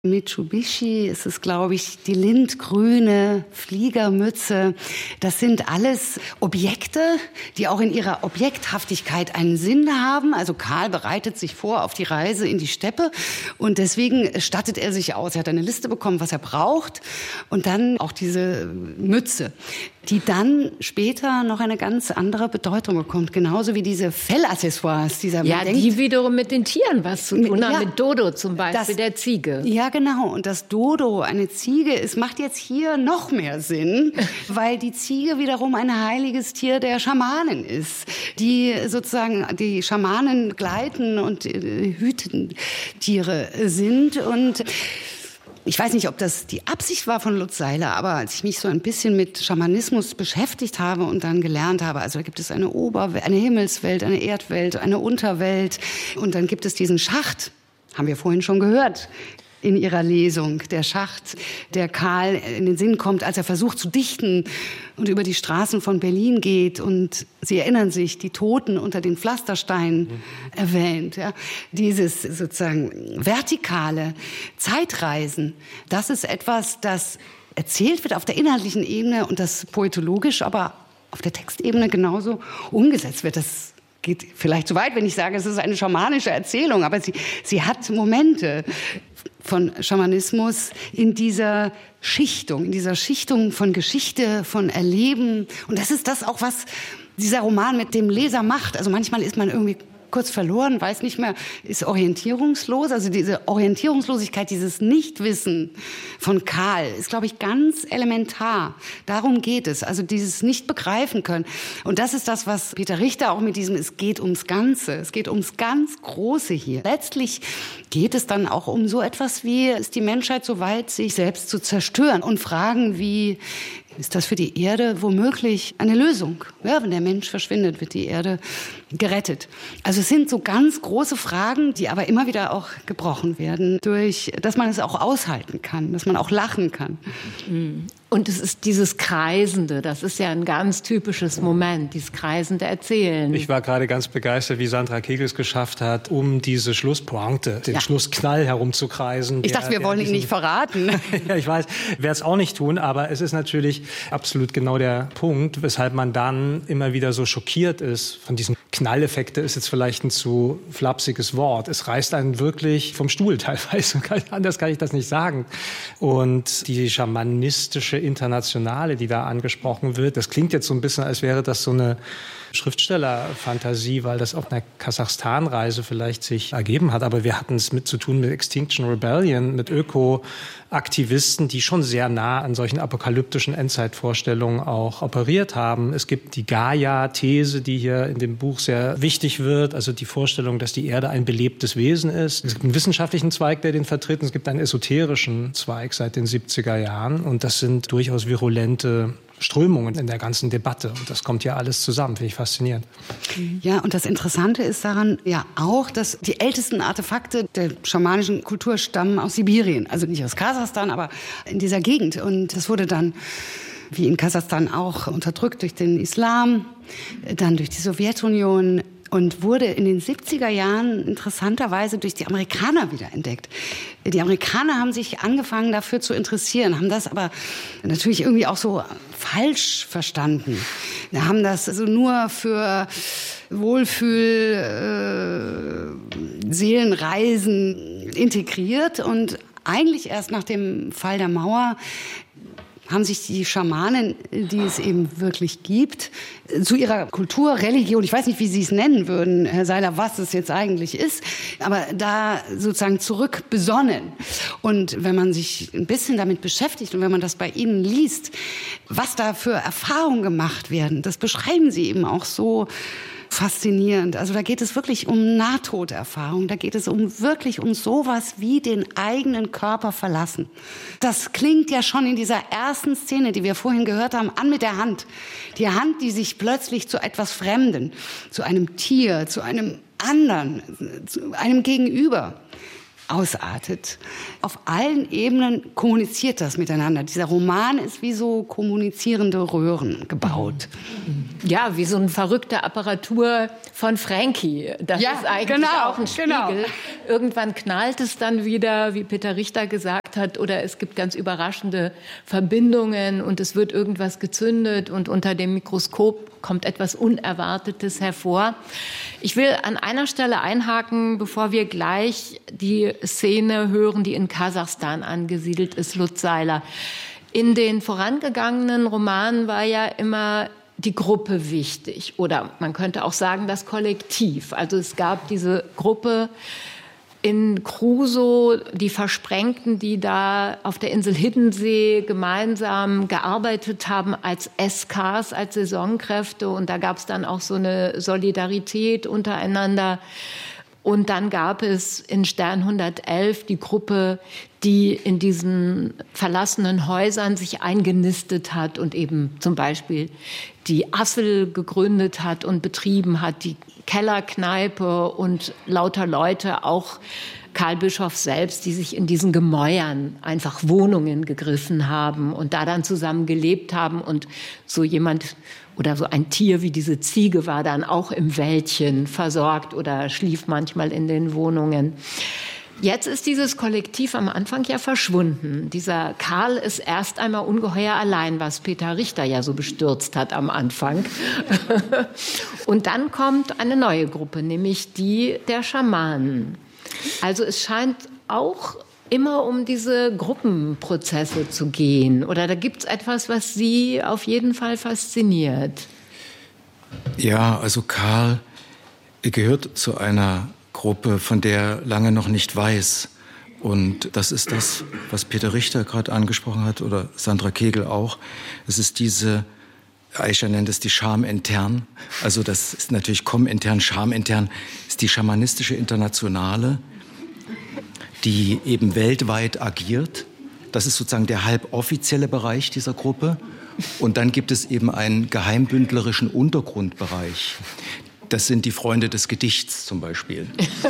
Mitsubishi, es ist, glaube ich, die lindgrüne Fliegermütze. Das sind alles Objekte, die auch in ihrer Objekthaftigkeit einen Sinn haben. Also Karl bereitet sich vor auf die Reise in die Steppe und deswegen stattet er sich aus. Er hat eine Liste bekommen, was er braucht und dann auch diese Mütze, die dann später noch eine ganz andere Bedeutung bekommt. Genauso wie diese Fellaccessoires. Die wiederum mit den Tieren was zu tun haben. Mit Dodo zum Beispiel, der Ziege. Ja, genau. Und das Dodo, eine Ziege, es macht jetzt hier noch mehr Sinn, weil die Ziege wiederum ein heiliges Tier der Schamanen ist, die sozusagen die Schamanen gleiten und hüten Tiere sind. Und ich weiß nicht, ob das die Absicht war von Lutz Seiler, aber als ich mich so ein bisschen mit Schamanismus beschäftigt habe und dann gelernt habe, also da gibt es eine Oberwelt, eine Himmelswelt, eine Erdwelt, eine Unterwelt und dann gibt es diesen Schacht, haben wir vorhin schon gehört in ihrer Lesung, der Schacht, der Karl in den Sinn kommt, als er versucht zu dichten und über die Straßen von Berlin geht und Sie erinnern sich, die Toten unter den Pflastersteinen erwähnt. Ja. Dieses sozusagen vertikale Zeitreisen, das ist etwas, das erzählt wird auf der inhaltlichen Ebene und das poetologisch, aber auf der Textebene genauso umgesetzt wird. Das geht vielleicht zu weit, wenn ich sage, es ist eine schamanische Erzählung, aber sie hat Momente von Schamanismus in dieser Schichtung von Geschichte, von Erleben. Und das ist das auch, was dieser Roman mit dem Leser macht. Also manchmal ist man irgendwie kurz verloren, weiß nicht mehr, ist orientierungslos. Also diese Orientierungslosigkeit, dieses Nichtwissen von Karl ist, glaube ich, ganz elementar. Darum geht es, also dieses Nicht-Begreifen können. Und das ist das, was Peter Richter auch mit diesem, es geht ums Ganze, es geht ums ganz Große hier. Letztlich geht es dann auch um so etwas wie, ist die Menschheit so weit, sich selbst zu zerstören? Und Fragen wie, ist das für die Erde womöglich eine Lösung? Ja, wenn der Mensch verschwindet, wird die Erde gerettet. Also es sind so ganz große Fragen, die aber immer wieder auch gebrochen werden, durch, dass man es auch aushalten kann, dass man auch lachen kann. Und es ist dieses Kreisende, das ist ja ein ganz typisches Moment, dieses kreisende Erzählen. Ich war gerade ganz begeistert, wie Sandra Kegel es geschafft hat, um diese Schlusspointe, den Schlussknall herumzukreisen. Ich dachte, wir wollen ihn nicht verraten. Ja, ich weiß, werde es auch nicht tun, aber es ist natürlich absolut genau der Punkt, weshalb man dann immer wieder so schockiert ist von diesen Knalleffekte, ist jetzt vielleicht ein zu flapsiges Wort. Es reißt einen wirklich vom Stuhl teilweise, anders kann ich das nicht sagen. Und die schamanistische Internationale, die da angesprochen wird, das klingt jetzt so ein bisschen, als wäre das so eine Schriftstellerfantasie, weil das auf einer Kasachstan-Reise vielleicht sich ergeben hat. Aber wir hatten es zu tun mit Extinction Rebellion, mit Öko-Aktivisten, die schon sehr nah an solchen apokalyptischen Endzeitvorstellungen auch operiert haben. Es gibt die Gaia-These, die hier in dem Buch sehr wichtig wird, also die Vorstellung, dass die Erde ein belebtes Wesen ist. Es gibt einen wissenschaftlichen Zweig, der den vertritt. Es gibt einen esoterischen Zweig seit den 70er Jahren. Und das sind durchaus virulente Strömungen in der ganzen Debatte. Und das kommt ja alles zusammen, finde ich faszinierend. Ja, und das Interessante ist daran ja auch, dass die ältesten Artefakte der schamanischen Kultur stammen aus Sibirien. Also nicht aus Kasachstan, aber in dieser Gegend. Und das wurde dann, wie in Kasachstan auch, unterdrückt durch den Islam, dann durch die Sowjetunion und wurde in den 70er Jahren interessanterweise durch die Amerikaner wiederentdeckt. Die Amerikaner haben sich angefangen dafür zu interessieren, haben das aber natürlich irgendwie auch so falsch verstanden. Wir haben das also nur für Seelenreisen integriert und eigentlich erst nach dem Fall der Mauer haben sich die Schamanen, die es eben wirklich gibt, zu ihrer Kultur, Religion, ich weiß nicht, wie Sie es nennen würden, Herr Seiler, was es jetzt eigentlich ist, aber da sozusagen zurück besonnen. Und wenn man sich ein bisschen damit beschäftigt und wenn man das bei Ihnen liest, was da für Erfahrungen gemacht werden, das beschreiben Sie eben auch so faszinierend. Also da geht es wirklich um Nahtoderfahrung, da geht es wirklich um sowas wie den eigenen Körper verlassen. Das klingt ja schon in dieser ersten Szene, die wir vorhin gehört haben, an mit der Hand. Die Hand, die sich plötzlich zu etwas Fremden, zu einem Tier, zu einem anderen, zu einem Gegenüber ausartet. Auf allen Ebenen kommuniziert das miteinander. Dieser Roman ist wie so kommunizierende Röhren gebaut. Ja, wie so eine verrückte Apparatur von Frankie. Das ist eigentlich auch ein Spiegel. Genau. Irgendwann knallt es dann wieder, wie Peter Richter gesagt hat, oder es gibt ganz überraschende Verbindungen und es wird irgendwas gezündet und unter dem Mikroskop kommt etwas Unerwartetes hervor. Ich will an einer Stelle einhaken, bevor wir gleich die Szene hören, die in Kasachstan angesiedelt ist, Lutz Seiler. In den vorangegangenen Romanen war ja immer die Gruppe wichtig oder man könnte auch sagen das Kollektiv. Also es gab diese Gruppe in Crusoe, die Versprengten, die da auf der Insel Hiddensee gemeinsam gearbeitet haben als SKs, als Saisonkräfte. Und da gab es dann auch so eine Solidarität untereinander. Und dann gab es in Stern 111 die Gruppe, die in diesen verlassenen Häusern sich eingenistet hat und eben zum Beispiel die Assel gegründet hat und betrieben hat, die Kellerkneipe und lauter Leute, auch Karl Bischoff selbst, die sich in diesen Gemäuern einfach Wohnungen gegriffen haben und da dann zusammen gelebt haben. Und so jemand oder so ein Tier wie diese Ziege war dann auch im Wäldchen versorgt oder schlief manchmal in den Wohnungen. Jetzt ist dieses Kollektiv am Anfang ja verschwunden. Dieser Karl ist erst einmal ungeheuer allein, was Peter Richter ja so bestürzt hat am Anfang. Und dann kommt eine neue Gruppe, nämlich die der Schamanen. Also es scheint auch immer um diese Gruppenprozesse zu gehen. Oder da gibt es etwas, was Sie auf jeden Fall fasziniert. Ja, also Karl gehört zu einer Gruppe, von der er lange noch nicht weiß. Und das ist das, was Peter Richter gerade angesprochen hat oder Sandra Kegel auch. Es ist diese, Aisha nennt es die Scham intern. Also das ist natürlich intern, Scham intern, ist die schamanistische Internationale, die eben weltweit agiert. Das ist sozusagen der halboffizielle Bereich dieser Gruppe. Und dann gibt es eben einen geheimbündlerischen Untergrundbereich. Das sind die Freunde des Gedichts zum Beispiel.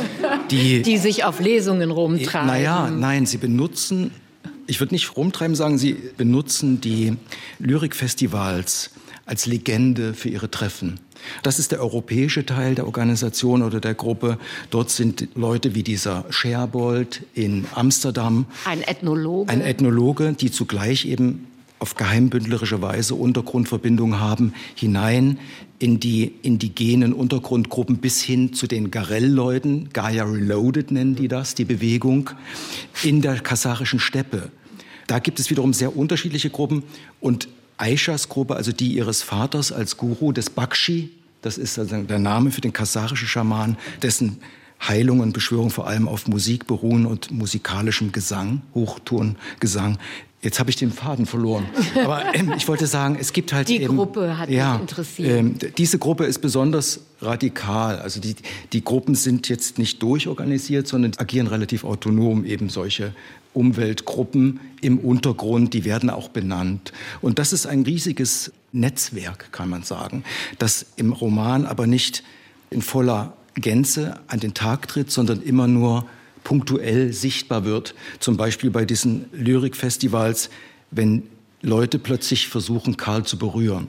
Die sich auf Lesungen rumtreiben. Nein, sie benutzen, ich würde nicht rumtreiben sagen, sie benutzen die Lyrikfestivals als Legende für ihre Treffen. Das ist der europäische Teil der Organisation oder der Gruppe. Dort sind Leute wie dieser Scherbold in Amsterdam. Ein Ethnologe, die zugleich eben auf geheimbündlerische Weise Untergrundverbindungen haben, hinein in die indigenen Untergrundgruppen bis hin zu den Garell-Leuten, Gaia Reloaded nennen die das, die Bewegung, in der kasachischen Steppe. Da gibt es wiederum sehr unterschiedliche Gruppen und Aishas Gruppe, also die ihres Vaters als Guru des Bakshi, das ist also der Name für den kasachischen Schaman, dessen Heilung und Beschwörung vor allem auf Musik beruhen und musikalischem Gesang, Hochtongesang. Jetzt habe ich den Faden verloren. Aber ich wollte sagen, es gibt halt die Gruppe hat mich interessiert. Diese Gruppe ist besonders radikal. Also die Gruppen sind jetzt nicht durchorganisiert, sondern agieren relativ autonom, eben solche Umweltgruppen im Untergrund, die werden auch benannt. Und das ist ein riesiges Netzwerk, kann man sagen, das im Roman aber nicht in voller Gänze an den Tag tritt, sondern immer nur punktuell sichtbar wird. Zum Beispiel bei diesen Lyrikfestivals, wenn Leute plötzlich versuchen, Karl zu berühren,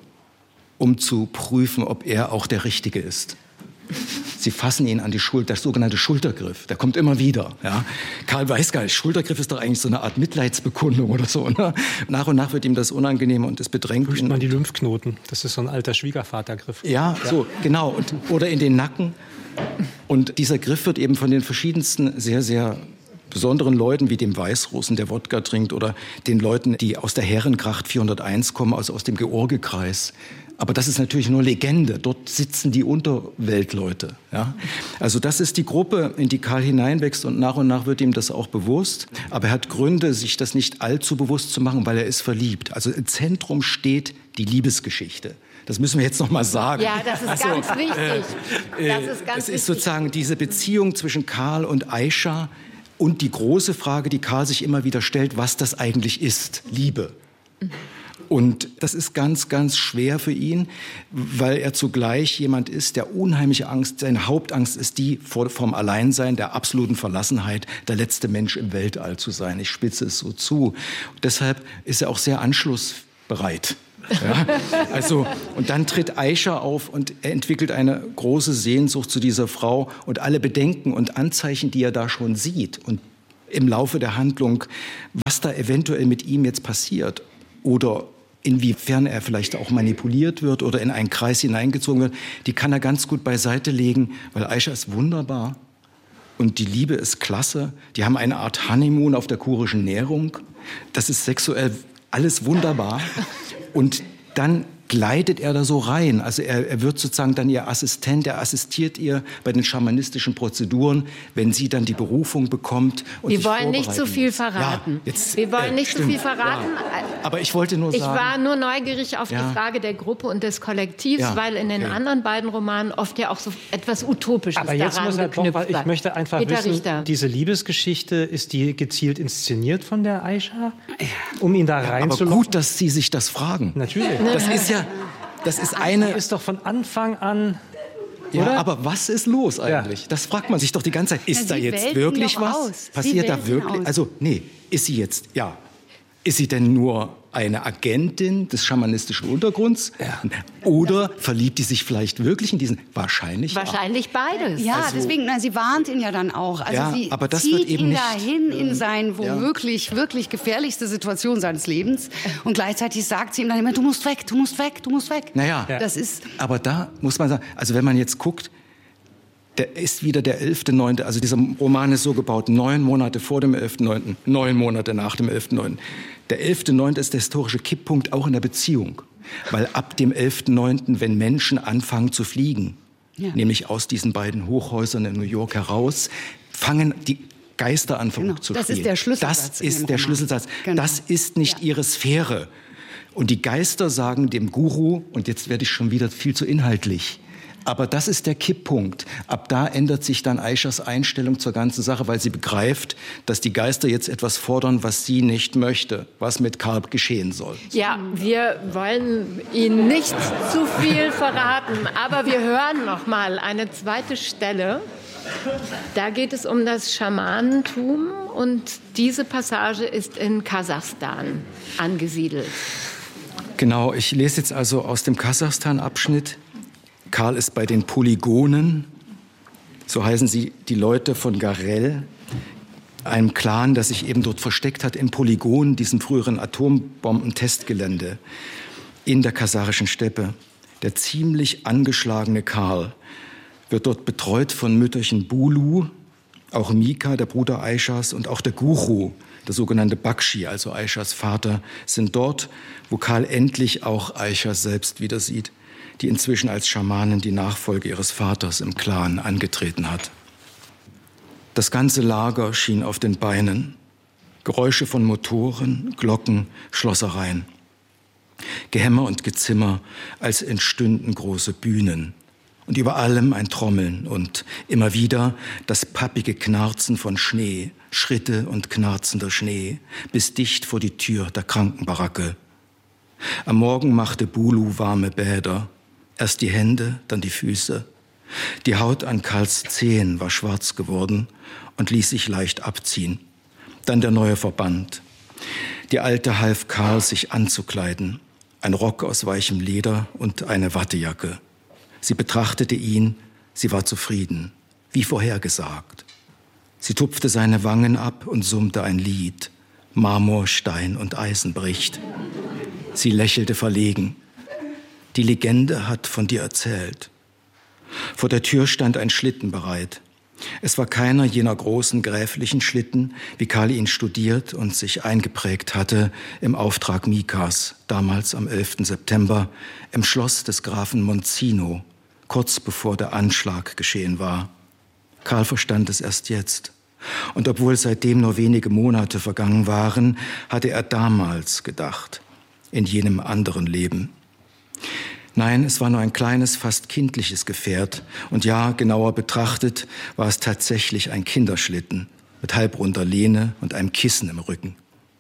um zu prüfen, ob er auch der Richtige ist. Sie fassen ihn an die Schulter, der sogenannte Schultergriff, der kommt immer wieder. Ja. Karl weiß gar nicht, Schultergriff ist doch eigentlich so eine Art Mitleidsbekundung oder so. Ne? Nach und nach wird ihm das unangenehm und es bedrängt ihn. Man die Lymphknoten, das ist so ein alter Schwiegervatergriff. Ja, so, genau. Oder in den Nacken. Und dieser Griff wird eben von den verschiedensten sehr, sehr besonderen Leuten, wie dem Weißrussen, der Wodka trinkt, oder den Leuten, die aus der Herrengracht 401 kommen, also aus dem Georgekreis. Aber das ist natürlich nur Legende. Dort sitzen die Unterweltleute. Ja? Also das ist die Gruppe, in die Karl hineinwächst und nach wird ihm das auch bewusst. Aber er hat Gründe, sich das nicht allzu bewusst zu machen, weil er ist verliebt. Also im Zentrum steht die Liebesgeschichte. Das müssen wir jetzt noch mal sagen. Ja, das ist ganz wichtig. Das ist sozusagen diese Beziehung zwischen Karl und Aisha und die große Frage, die Karl sich immer wieder stellt, was das eigentlich ist, Liebe. Und das ist ganz, ganz schwer für ihn, weil er zugleich jemand ist, der unheimliche Angst, seine Hauptangst ist die vom Alleinsein, der absoluten Verlassenheit, der letzte Mensch im Weltall zu sein. Ich spitze es so zu. Und deshalb ist er auch sehr anschlussbereit. Ja, also, und dann tritt Aisha auf und er entwickelt eine große Sehnsucht zu dieser Frau und alle Bedenken und Anzeichen, die er da schon sieht und im Laufe der Handlung, was da eventuell mit ihm jetzt passiert oder inwiefern er vielleicht auch manipuliert wird oder in einen Kreis hineingezogen wird, die kann er ganz gut beiseite legen, weil Aisha ist wunderbar und die Liebe ist klasse. Die haben eine Art Honeymoon auf der kurischen Nährung. Das ist sexuell alles wunderbar. Und dann gleitet er da so rein. Also er wird sozusagen dann ihr Assistent, er assistiert ihr bei den schamanistischen Prozeduren, wenn sie dann die Berufung bekommt. Und wir wollen nicht zu viel verraten. Ja, jetzt, wir wollen nicht zu viel verraten. Ja. Aber ich wollte nur sagen... Ich war nur neugierig auf die Frage der Gruppe und des Kollektivs, weil in den anderen beiden Romanen oft ja auch so etwas Utopisches aber jetzt daran geknüpft wird. Ich möchte einfach wissen, diese Liebesgeschichte, ist die gezielt inszeniert von der Aisha, um ihn da reinzulocken? Aber gut, dass Sie sich das fragen. Natürlich. Das ist eine... Die ist doch von Anfang an... Ja, oder? aber was ist los eigentlich? Ja. Das fragt man sich doch die ganze Zeit. Ist da jetzt wirklich was? Passiert da wirklich? Also, nee, ist sie jetzt, ist sie denn nur eine Agentin des schamanistischen Untergrunds? Ja. Oder verliebt die sich vielleicht wirklich in diesen? Wahrscheinlich beides. Ja, also, deswegen, sie warnt ihn ja dann auch. Also sie aber das zieht wird eben ihn nicht, dahin in seine womöglich wirklich gefährlichste Situation seines Lebens. Und gleichzeitig sagt sie ihm dann immer, du musst weg, du musst weg, du musst weg. Naja, das ist... Aber da muss man sagen, also wenn man jetzt guckt, der ist wieder der 11.9., also dieser Roman ist so gebaut, 9 Monate vor dem 11.9., 9 Monate nach dem 11.9. Der 11.9. ist der historische Kipppunkt auch in der Beziehung. Weil ab dem 11.9., wenn Menschen anfangen zu fliegen, nämlich aus diesen beiden Hochhäusern in New York heraus, fangen die Geister an, verrückt zu spielen. Das ist der Schlüsselsatz. Das ist der Schlüsselsatz. Genau. Das ist nicht ihre Sphäre. Und die Geister sagen dem Guru, und jetzt werde ich schon wieder viel zu inhaltlich, aber das ist der Kipppunkt. Ab da ändert sich dann Aishas Einstellung zur ganzen Sache, weil sie begreift, dass die Geister jetzt etwas fordern, was sie nicht möchte, was mit Karl geschehen soll. Ja, wir wollen Ihnen nicht zu viel verraten, aber wir hören noch mal eine zweite Stelle. Da geht es um das Schamanentum und diese Passage ist in Kasachstan angesiedelt. Genau, ich lese jetzt also aus dem Kasachstan-Abschnitt. Karl ist bei den Polygonen, so heißen sie, die Leute von Garel, einem Clan, das sich eben dort versteckt hat, im Polygon, diesem früheren Atombombentestgelände in der kasachischen Steppe. Der ziemlich angeschlagene Karl wird dort betreut von Mütterchen Bulu, auch Mika, der Bruder Aishas, und auch der Guru, der sogenannte Bakshi, also Aishas Vater, sind dort, wo Karl endlich auch Aisha selbst wieder sieht, die inzwischen als Schamanin die Nachfolge ihres Vaters im Clan angetreten hat. Das ganze Lager schien auf den Beinen. Geräusche von Motoren, Glocken, Schlossereien. Gehämmer und Gezimmer, als entstünden große Bühnen. Und über allem ein Trommeln und immer wieder das pappige Knarzen von Schnee, Schritte und knarzender Schnee, bis dicht vor die Tür der Krankenbaracke. Am Morgen machte Bulu warme Bäder. Erst die Hände, dann die Füße. Die Haut an Karls Zehen war schwarz geworden und ließ sich leicht abziehen. Dann der neue Verband. Die Alte half Karl, sich anzukleiden. Ein Rock aus weichem Leder und eine Wattejacke. Sie betrachtete ihn, sie war zufrieden, wie vorhergesagt. Sie tupfte seine Wangen ab und summte ein Lied. Marmor, Stein und Eisen bricht. Sie lächelte verlegen. Die Legende hat von dir erzählt. Vor der Tür stand ein Schlitten bereit. Es war keiner jener großen gräflichen Schlitten, wie Karl ihn studiert und sich eingeprägt hatte im Auftrag Mikas, damals am 11. September, im Schloss des Grafen Monzino, kurz bevor der Anschlag geschehen war. Karl verstand es erst jetzt. Und obwohl seitdem nur wenige Monate vergangen waren, hatte er damals gedacht, in jenem anderen Leben. Nein, es war nur ein kleines, fast kindliches Gefährt. Und ja, genauer betrachtet, war es tatsächlich ein Kinderschlitten mit halbrunder Lehne und einem Kissen im Rücken.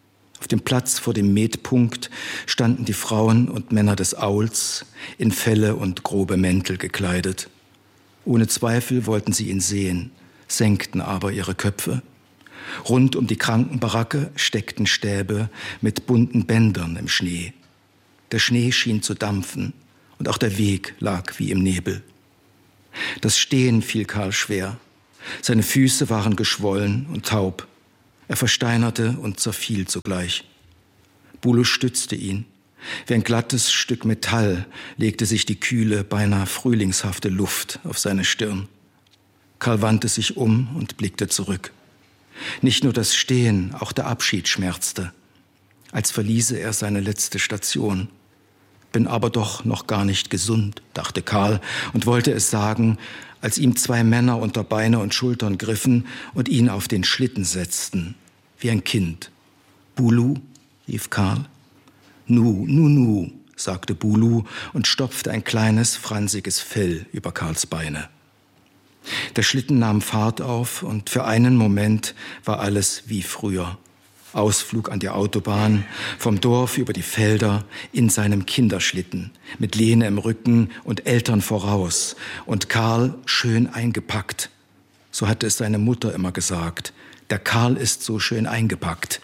Auf dem Platz vor dem Metpunkt standen die Frauen und Männer des Auls, in Felle und grobe Mäntel gekleidet. Ohne Zweifel wollten sie ihn sehen, senkten aber ihre Köpfe. Rund um die Krankenbaracke steckten Stäbe mit bunten Bändern im Schnee. Der Schnee schien zu dampfen und auch der Weg lag wie im Nebel. Das Stehen fiel Karl schwer. Seine Füße waren geschwollen und taub. Er versteinerte und zerfiel zugleich. Bulu stützte ihn. Wie ein glattes Stück Metall legte sich die kühle, beinahe frühlingshafte Luft auf seine Stirn. Karl wandte sich um und blickte zurück. Nicht nur das Stehen, auch der Abschied schmerzte, als verließe er seine letzte Station. Bin aber doch noch gar nicht gesund, dachte Karl und wollte es sagen, als ihm zwei Männer unter Beine und Schultern griffen und ihn auf den Schlitten setzten, wie ein Kind. »Bulu«, rief Karl. Nu«, sagte Bulu und stopfte ein kleines, fransiges Fell über Karls Beine. Der Schlitten nahm Fahrt auf und für einen Moment war alles wie früher. Ausflug an die Autobahn, vom Dorf über die Felder, in seinem Kinderschlitten, mit Lene im Rücken und Eltern voraus und Karl schön eingepackt. So hatte es seine Mutter immer gesagt. Der Karl ist so schön eingepackt.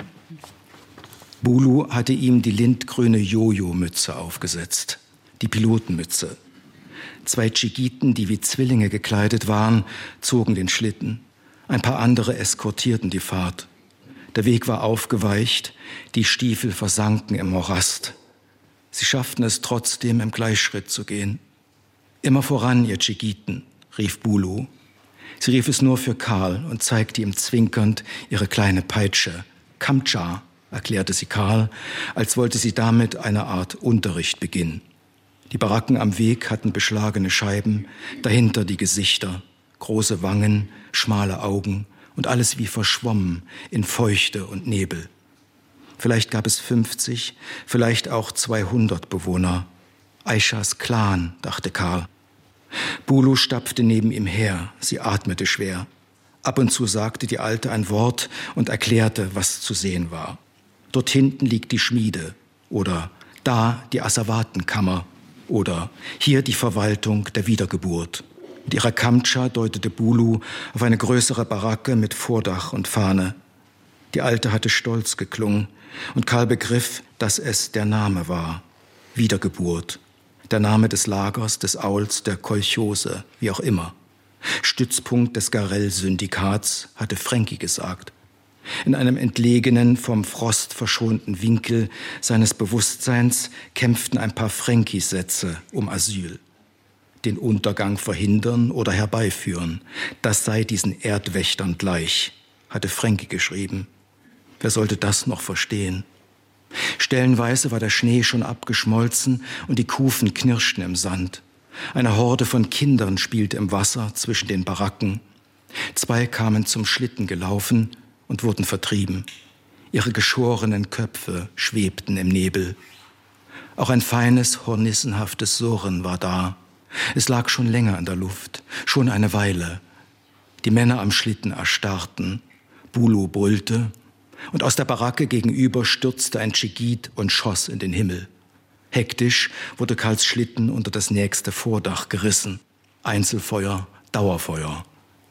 Bulu hatte ihm die lindgrüne Jojo-Mütze aufgesetzt, die Pilotenmütze. Zwei Tschigiten, die wie Zwillinge gekleidet waren, zogen den Schlitten. Ein paar andere eskortierten die Fahrt. Der Weg war aufgeweicht, die Stiefel versanken im Morast. Sie schafften es trotzdem, im Gleichschritt zu gehen. »Immer voran, ihr Tschigiten«, rief Bulu. Sie rief es nur für Karl und zeigte ihm zwinkernd ihre kleine Peitsche. »Kamtscha«, erklärte sie Karl, als wollte sie damit eine Art Unterricht beginnen. Die Baracken am Weg hatten beschlagene Scheiben, dahinter die Gesichter, große Wangen, schmale Augen und alles wie verschwommen in Feuchte und Nebel. Vielleicht gab es 50, vielleicht auch 200 Bewohner. Aishas Clan, dachte Karl. Bulu stapfte neben ihm her, sie atmete schwer. Ab und zu sagte die Alte ein Wort und erklärte, was zu sehen war. Dort hinten liegt die Schmiede oder da die Asservatenkammer oder hier die Verwaltung der Wiedergeburt. Mit ihrer Kamtscha deutete Bulu auf eine größere Baracke mit Vordach und Fahne. Die Alte hatte stolz geklungen und Karl begriff, dass es der Name war. Wiedergeburt. Der Name des Lagers, des Auls, der Kolchose, wie auch immer. Stützpunkt des Garell-Syndikats, hatte Frankie gesagt. In einem entlegenen, vom Frost verschonten Winkel seines Bewusstseins kämpften ein paar Frankie-Sätze um Asyl. Den Untergang verhindern oder herbeiführen, das sei diesen Erdwächtern gleich, hatte Frankie geschrieben. Wer sollte das noch verstehen? Stellenweise war der Schnee schon abgeschmolzen und die Kufen knirschten im Sand. Eine Horde von Kindern spielte im Wasser zwischen den Baracken. Zwei kamen zum Schlitten gelaufen und wurden vertrieben. Ihre geschorenen Köpfe schwebten im Nebel. Auch ein feines, hornissenhaftes Surren war da. Es lag schon länger in der Luft, schon eine Weile. Die Männer am Schlitten erstarrten. Bulu brüllte und aus der Baracke gegenüber stürzte ein Tschigit und schoss in den Himmel. Hektisch wurde Karls Schlitten unter das nächste Vordach gerissen. Einzelfeuer, Dauerfeuer.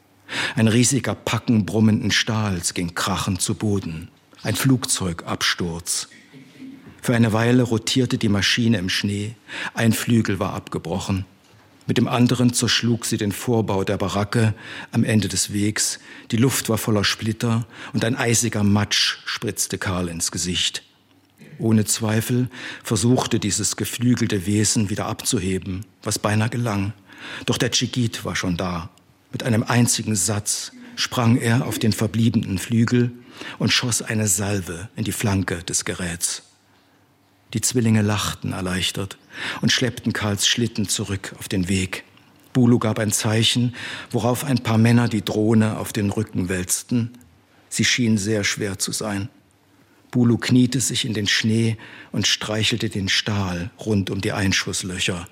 Ein riesiger Packen brummenden Stahls ging krachend zu Boden. Ein Flugzeugabsturz. Für eine Weile rotierte die Maschine im Schnee. Ein Flügel war abgebrochen. Mit dem anderen zerschlug sie den Vorbau der Baracke am Ende des Wegs. Die Luft war voller Splitter und ein eisiger Matsch spritzte Karl ins Gesicht. Ohne Zweifel versuchte dieses geflügelte Wesen wieder abzuheben, was beinahe gelang. Doch der Tschigit war schon da. Mit einem einzigen Satz sprang er auf den verbliebenen Flügel und schoss eine Salve in die Flanke des Geräts. Die Zwillinge lachten erleichtert und schleppten Karls Schlitten zurück auf den Weg. Bulu gab ein Zeichen, worauf ein paar Männer die Drohne auf den Rücken wälzten. Sie schien sehr schwer zu sein. Bulu kniete sich in den Schnee und streichelte den Stahl rund um die Einschusslöcher.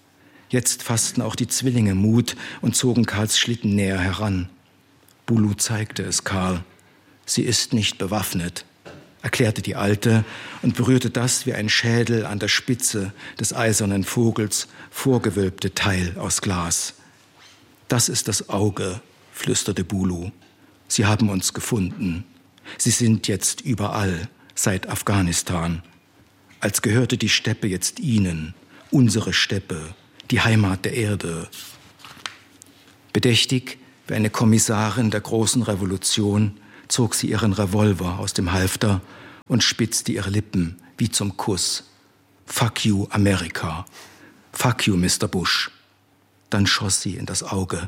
Jetzt fassten auch die Zwillinge Mut und zogen Karls Schlitten näher heran. Bulu zeigte es Karl. Sie ist nicht bewaffnet. erklärte die Alte und berührte das wie ein Schädel an der Spitze des eisernen Vogels vorgewölbte Teil aus Glas. »Das ist das Auge«, flüsterte Bulu. »Sie haben uns gefunden. Sie sind jetzt überall, seit Afghanistan. Als gehörte die Steppe jetzt Ihnen, unsere Steppe, die Heimat der Erde.« Bedächtig wie eine Kommissarin der großen Revolution zog sie ihren Revolver aus dem Halfter und spitzte ihre Lippen wie zum Kuss. »Fuck you, Amerika. Fuck you, Mr. Bush.« Dann schoss sie in das Auge.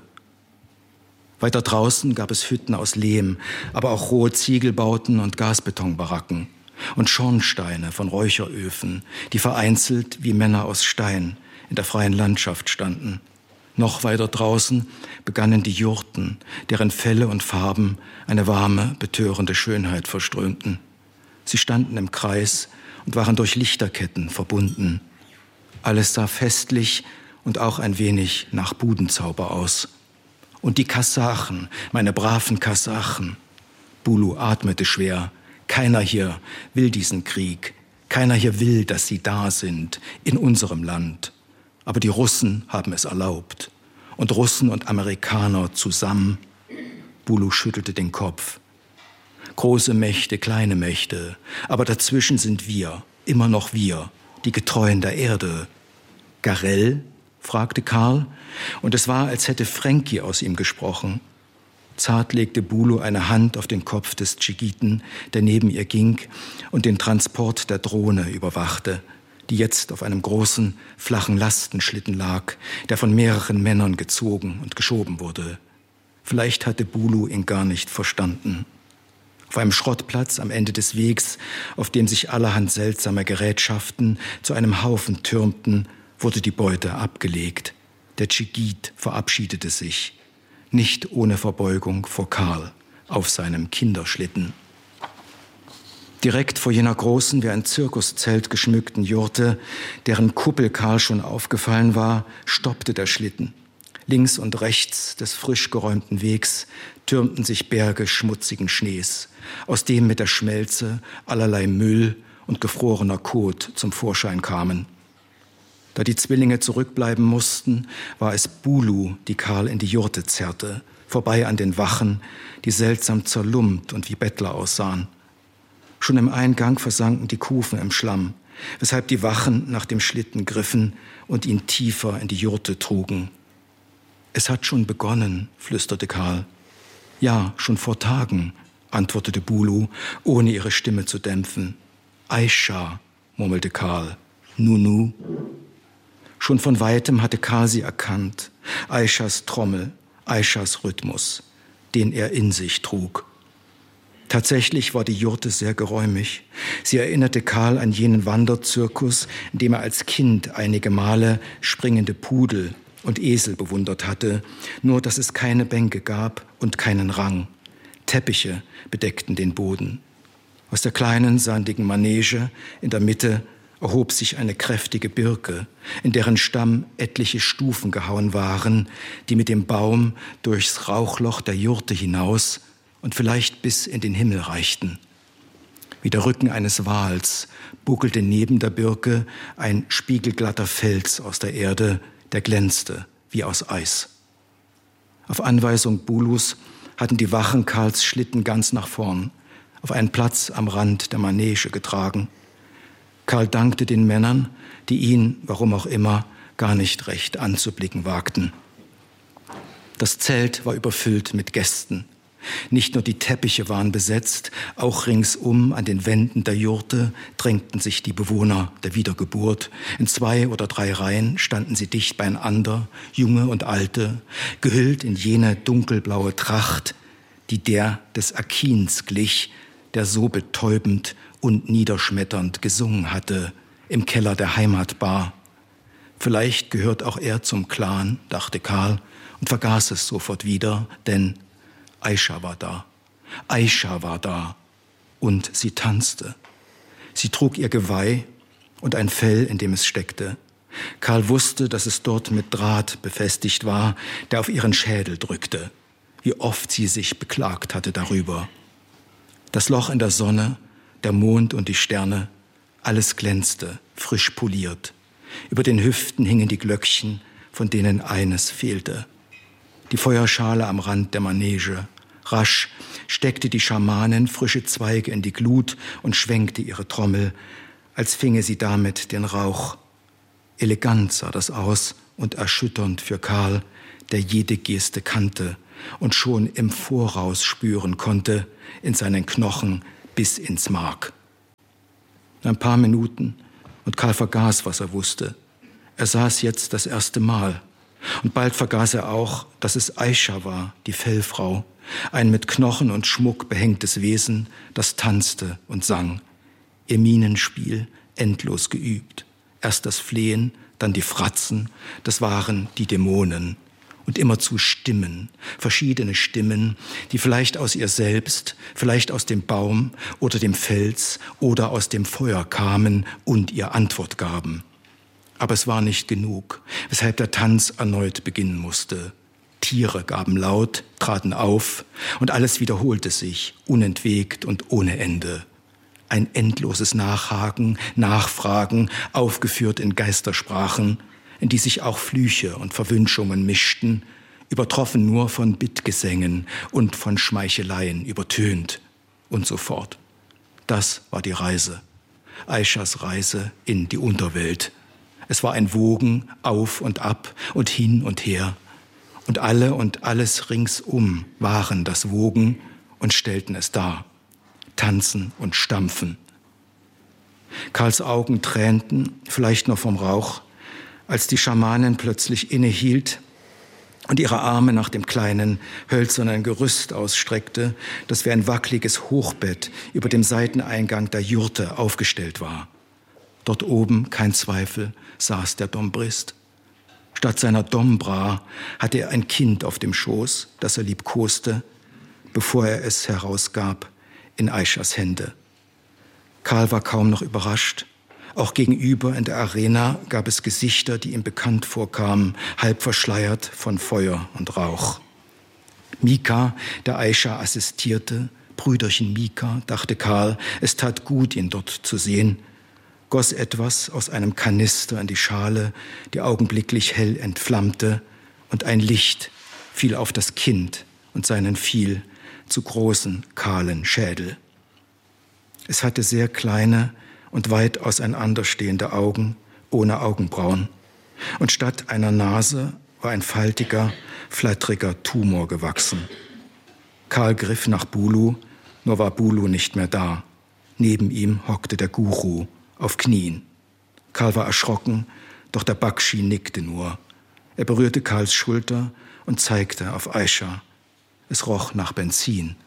Weiter draußen gab es Hütten aus Lehm, aber auch rohe Ziegelbauten und Gasbetonbaracken und Schornsteine von Räucheröfen, die vereinzelt wie Männer aus Stein in der freien Landschaft standen. Noch weiter draußen begannen die Jurten, deren Felle und Farben eine warme, betörende Schönheit verströmten. Sie standen im Kreis und waren durch Lichterketten verbunden. Alles sah festlich und auch ein wenig nach Budenzauber aus. Und die Kasachen, meine braven Kasachen. Bulu atmete schwer. Keiner hier will diesen Krieg. Keiner hier will, dass sie da sind, in unserem Land. Aber die Russen haben es erlaubt. Und Russen und Amerikaner zusammen. Bulu schüttelte den Kopf. Große Mächte, kleine Mächte. Aber dazwischen sind wir, immer noch wir, die Getreuen der Erde. Garell? Fragte Karl. Und es war, als hätte Frankie aus ihm gesprochen. Zart legte Bulu eine Hand auf den Kopf des Tschigiten, der neben ihr ging und den Transport der Drohne überwachte, die jetzt auf einem großen, flachen Lastenschlitten lag, der von mehreren Männern gezogen und geschoben wurde. Vielleicht hatte Bulu ihn gar nicht verstanden. Auf einem Schrottplatz am Ende des Wegs, auf dem sich allerhand seltsame Gerätschaften zu einem Haufen türmten, wurde die Beute abgelegt. Der Tschigit verabschiedete sich, nicht ohne Verbeugung vor Karl, auf seinem Kinderschlitten. Direkt vor jener großen, wie ein Zirkuszelt geschmückten Jurte, deren Kuppel Karl schon aufgefallen war, stoppte der Schlitten. Links und rechts des frisch geräumten Wegs türmten sich Berge schmutzigen Schnees, aus dem mit der Schmelze allerlei Müll und gefrorener Kot zum Vorschein kamen. Da die Zwillinge zurückbleiben mussten, war es Bulu, die Karl in die Jurte zerrte, vorbei an den Wachen, die seltsam zerlumpt und wie Bettler aussahen. Schon im Eingang versanken die Kufen im Schlamm, weshalb die Wachen nach dem Schlitten griffen und ihn tiefer in die Jurte trugen. »Es hat schon begonnen«, flüsterte Karl. »Ja, schon vor Tagen«, antwortete Bulu, ohne ihre Stimme zu dämpfen. »Aisha«, murmelte Karl. »Nunu«. Schon von Weitem hatte Karl sie erkannt. Aishas Trommel, Aishas Rhythmus, den er in sich trug. Tatsächlich war die Jurte sehr geräumig. Sie erinnerte Karl an jenen Wanderzirkus, in dem er als Kind einige Male springende Pudel und Esel bewundert hatte, nur dass es keine Bänke gab und keinen Rang. Teppiche bedeckten den Boden. Aus der kleinen, sandigen Manege in der Mitte erhob sich eine kräftige Birke, in deren Stamm etliche Stufen gehauen waren, die mit dem Baum durchs Rauchloch der Jurte hinaus und vielleicht bis in den Himmel reichten. Wie der Rücken eines Wals buckelte neben der Birke ein spiegelglatter Fels aus der Erde, der glänzte wie aus Eis. Auf Anweisung Bulus hatten die Wachen Karls Schlitten ganz nach vorn, auf einen Platz am Rand der Manege getragen. Karl dankte den Männern, die ihn, warum auch immer, gar nicht recht anzublicken wagten. Das Zelt war überfüllt mit Gästen. Nicht nur die Teppiche waren besetzt, auch ringsum an den Wänden der Jurte drängten sich die Bewohner der Wiedergeburt. In 2 oder 3 Reihen standen sie dicht beieinander, Junge und Alte, gehüllt in jene dunkelblaue Tracht, die der des Akins glich, der so betäubend und niederschmetternd gesungen hatte im Keller der Heimatbar. Vielleicht gehört auch er zum Clan, dachte Karl und vergaß es sofort wieder, denn Aisha war da. Aisha war da und sie tanzte. Sie trug ihr Geweih und ein Fell, in dem es steckte. Karl wusste, dass es dort mit Draht befestigt war, der auf ihren Schädel drückte. Wie oft sie sich beklagt hatte darüber. Das Loch in der Sonne, der Mond und die Sterne, alles glänzte, frisch poliert. Über den Hüften hingen die Glöckchen, von denen eines fehlte. Die Feuerschale am Rand der Manege. Rasch steckte die Schamanin frische Zweige in die Glut und schwenkte ihre Trommel, als finge sie damit den Rauch. Elegant sah das aus und erschütternd für Karl, der jede Geste kannte und schon im Voraus spüren konnte, in seinen Knochen bis ins Mark. Ein paar Minuten und Karl vergaß, was er wusste. Er saß jetzt das erste Mal. Und bald vergaß er auch, dass es Aischa war, die Fellfrau, ein mit Knochen und Schmuck behängtes Wesen, das tanzte und sang. Ihr Mienenspiel endlos geübt. Erst das Flehen, dann die Fratzen, das waren die Dämonen. Und immerzu Stimmen, verschiedene Stimmen, die vielleicht aus ihr selbst, vielleicht aus dem Baum oder dem Fels oder aus dem Feuer kamen und ihr Antwort gaben. Aber es war nicht genug, weshalb der Tanz erneut beginnen musste. Tiere gaben laut, traten auf und alles wiederholte sich, unentwegt und ohne Ende. Ein endloses Nachhaken, Nachfragen, aufgeführt in Geistersprachen, in die sich auch Flüche und Verwünschungen mischten, übertroffen nur von Bittgesängen und von Schmeicheleien übertönt und so fort. Das war die Reise, Aischas Reise in die Unterwelt. Es war ein Wogen auf und ab und hin und her. Und alle und alles ringsum waren das Wogen und stellten es dar. Tanzen und stampfen. Karls Augen tränten, vielleicht noch vom Rauch, als die Schamanin plötzlich innehielt und ihre Arme nach dem kleinen, hölzernen Gerüst ausstreckte, das wie ein wackeliges Hochbett über dem Seiteneingang der Jurte aufgestellt war. Dort oben, kein Zweifel, saß der Dombrist. Statt seiner Dombra hatte er ein Kind auf dem Schoß, das er liebkoste, bevor er es herausgab in Aischas Hände. Karl war kaum noch überrascht. Auch gegenüber in der Arena gab es Gesichter, die ihm bekannt vorkamen, halb verschleiert von Feuer und Rauch. Mika, der Aischa assistierte, Brüderchen Mika, dachte Karl, es tat gut, ihn dort zu sehen, goss etwas aus einem Kanister in die Schale, die augenblicklich hell entflammte, und ein Licht fiel auf das Kind und seinen viel zu großen, kahlen Schädel. Es hatte sehr kleine und weit auseinanderstehende Augen, ohne Augenbrauen. Und statt einer Nase war ein faltiger, flatteriger Tumor gewachsen. Karl griff nach Bulu, nur war Bulu nicht mehr da. Neben ihm hockte der Guru auf Knien. Karl war erschrocken, doch der Bakshi nickte nur. Er berührte Karls Schulter und zeigte auf Aischa. Es roch nach Benzin.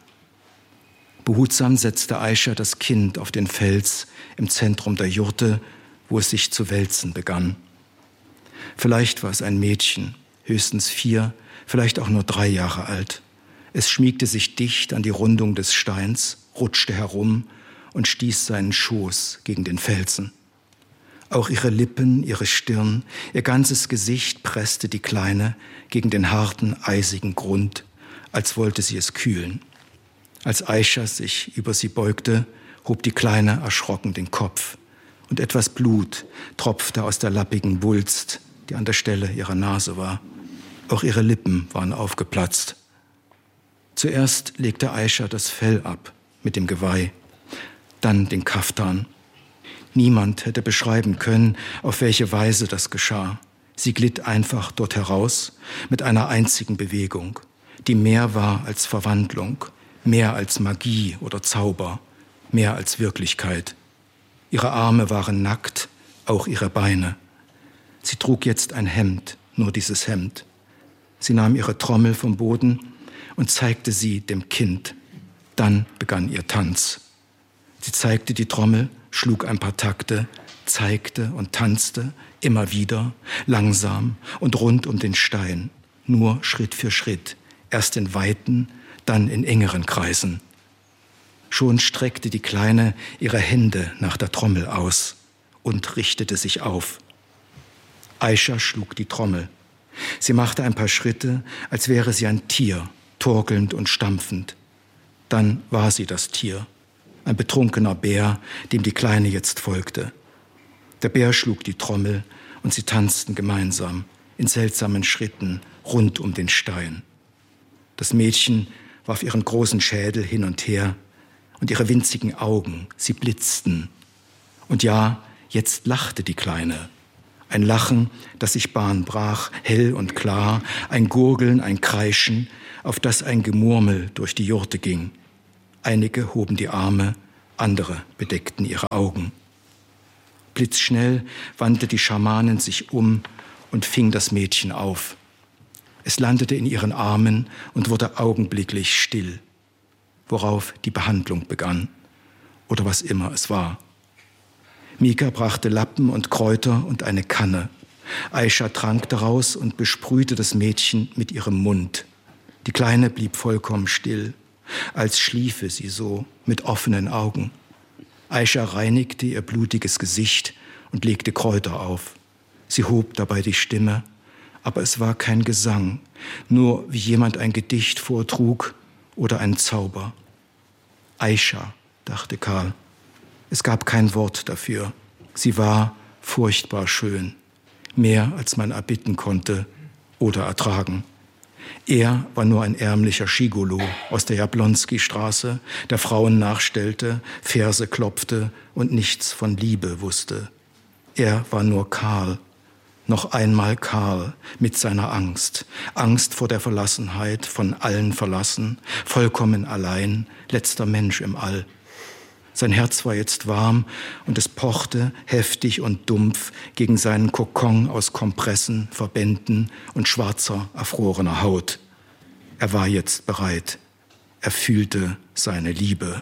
Behutsam setzte Aischa das Kind auf den Fels im Zentrum der Jurte, wo es sich zu wälzen begann. Vielleicht war es ein Mädchen, höchstens 4, vielleicht auch nur 3 Jahre alt. Es schmiegte sich dicht an die Rundung des Steins, rutschte herum und stieß seinen Schoß gegen den Felsen. Auch ihre Lippen, ihre Stirn, ihr ganzes Gesicht presste die Kleine gegen den harten, eisigen Grund, als wollte sie es kühlen. Als Aischa sich über sie beugte, hob die Kleine erschrocken den Kopf und etwas Blut tropfte aus der lappigen Wulst, die an der Stelle ihrer Nase war. Auch ihre Lippen waren aufgeplatzt. Zuerst legte Aischa das Fell ab mit dem Geweih, dann den Kaftan. Niemand hätte beschreiben können, auf welche Weise das geschah. Sie glitt einfach dort heraus mit einer einzigen Bewegung, die mehr war als Verwandlung, mehr als Magie oder Zauber, mehr als Wirklichkeit. Ihre Arme waren nackt, auch ihre Beine. Sie trug jetzt ein Hemd, nur dieses Hemd. Sie nahm ihre Trommel vom Boden und zeigte sie dem Kind. Dann begann ihr Tanz. Sie zeigte die Trommel, schlug ein paar Takte, zeigte und tanzte, immer wieder, langsam und rund um den Stein, nur Schritt für Schritt, erst in weiten, dann in engeren Kreisen. Schon streckte die Kleine ihre Hände nach der Trommel aus und richtete sich auf. Aischa schlug die Trommel. Sie machte ein paar Schritte, als wäre sie ein Tier, torkelnd und stampfend. Dann war sie das Tier. ein betrunkener Bär, dem die Kleine jetzt folgte. Der Bär schlug die Trommel und sie tanzten gemeinsam in seltsamen Schritten rund um den Stein. Das Mädchen warf ihren großen Schädel hin und her und ihre winzigen Augen, sie blitzten. Und ja, jetzt lachte die Kleine. Ein Lachen, das sich Bahn brach, hell und klar, ein Gurgeln, ein Kreischen, auf das ein Gemurmel durch die Jurte ging. Einige hoben die Arme, andere bedeckten ihre Augen. Blitzschnell wandte die Schamanin sich um und fing das Mädchen auf. Es landete in ihren Armen und wurde augenblicklich still, worauf die Behandlung begann, oder was immer es war. Mika brachte Lappen und Kräuter und eine Kanne. Aisha trank daraus und besprühte das Mädchen mit ihrem Mund. Die Kleine blieb vollkommen still, als schliefe sie so mit offenen Augen. Aisha reinigte ihr blutiges Gesicht und legte Kräuter auf. Sie hob dabei die Stimme, aber es war kein Gesang, nur wie jemand ein Gedicht vortrug oder ein Zauber. Aisha, dachte Karl. Es gab kein Wort dafür. Sie war furchtbar schön, mehr als man erbitten konnte oder ertragen. Er war nur ein ärmlicher Schigolo aus der Jablonski-Straße, der Frauen nachstellte, Verse klopfte und nichts von Liebe wusste. Er war nur Karl, noch einmal Karl mit seiner Angst. Angst vor der Verlassenheit, von allen verlassen, vollkommen allein, letzter Mensch im All. Sein Herz war jetzt warm und es pochte heftig und dumpf gegen seinen Kokon aus Kompressen, Verbänden und schwarzer, erfrorener Haut. Er war jetzt bereit. Er fühlte seine Liebe.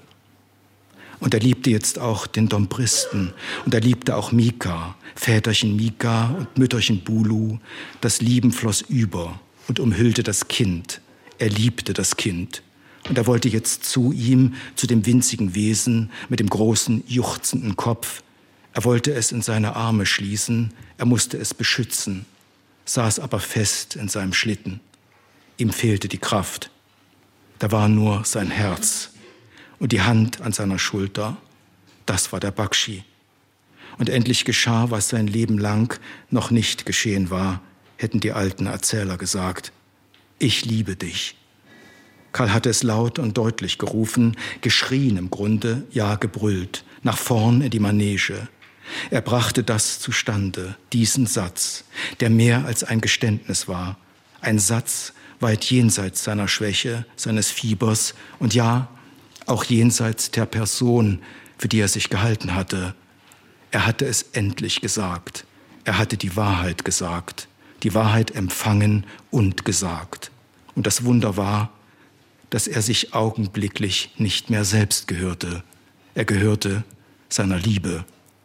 Und er liebte jetzt auch den Dombristen. Und er liebte auch Mika, Väterchen Mika und Mütterchen Bulu. Das Lieben floss über und umhüllte das Kind. Er liebte das Kind. Und er wollte jetzt zu ihm, zu dem winzigen Wesen mit dem großen, juchzenden Kopf. Er wollte es in seine Arme schließen, er musste es beschützen, saß aber fest in seinem Schlitten. Ihm fehlte die Kraft. Da war nur sein Herz und die Hand an seiner Schulter. Das war der Bakshi. Und endlich geschah, was sein Leben lang noch nicht geschehen war, hätten die alten Erzähler gesagt. Ich liebe dich. Karl hatte es laut und deutlich gerufen, geschrien im Grunde, ja gebrüllt, nach vorn in die Manege. Er brachte das zustande, diesen Satz, der mehr als ein Geständnis war. Ein Satz weit jenseits seiner Schwäche, seines Fiebers und ja, auch jenseits der Person, für die er sich gehalten hatte. Er hatte es endlich gesagt. Er hatte die Wahrheit gesagt, die Wahrheit empfangen und gesagt. Und das Wunder war, dass er sich augenblicklich nicht mehr selbst gehörte. Er gehörte seiner Liebe.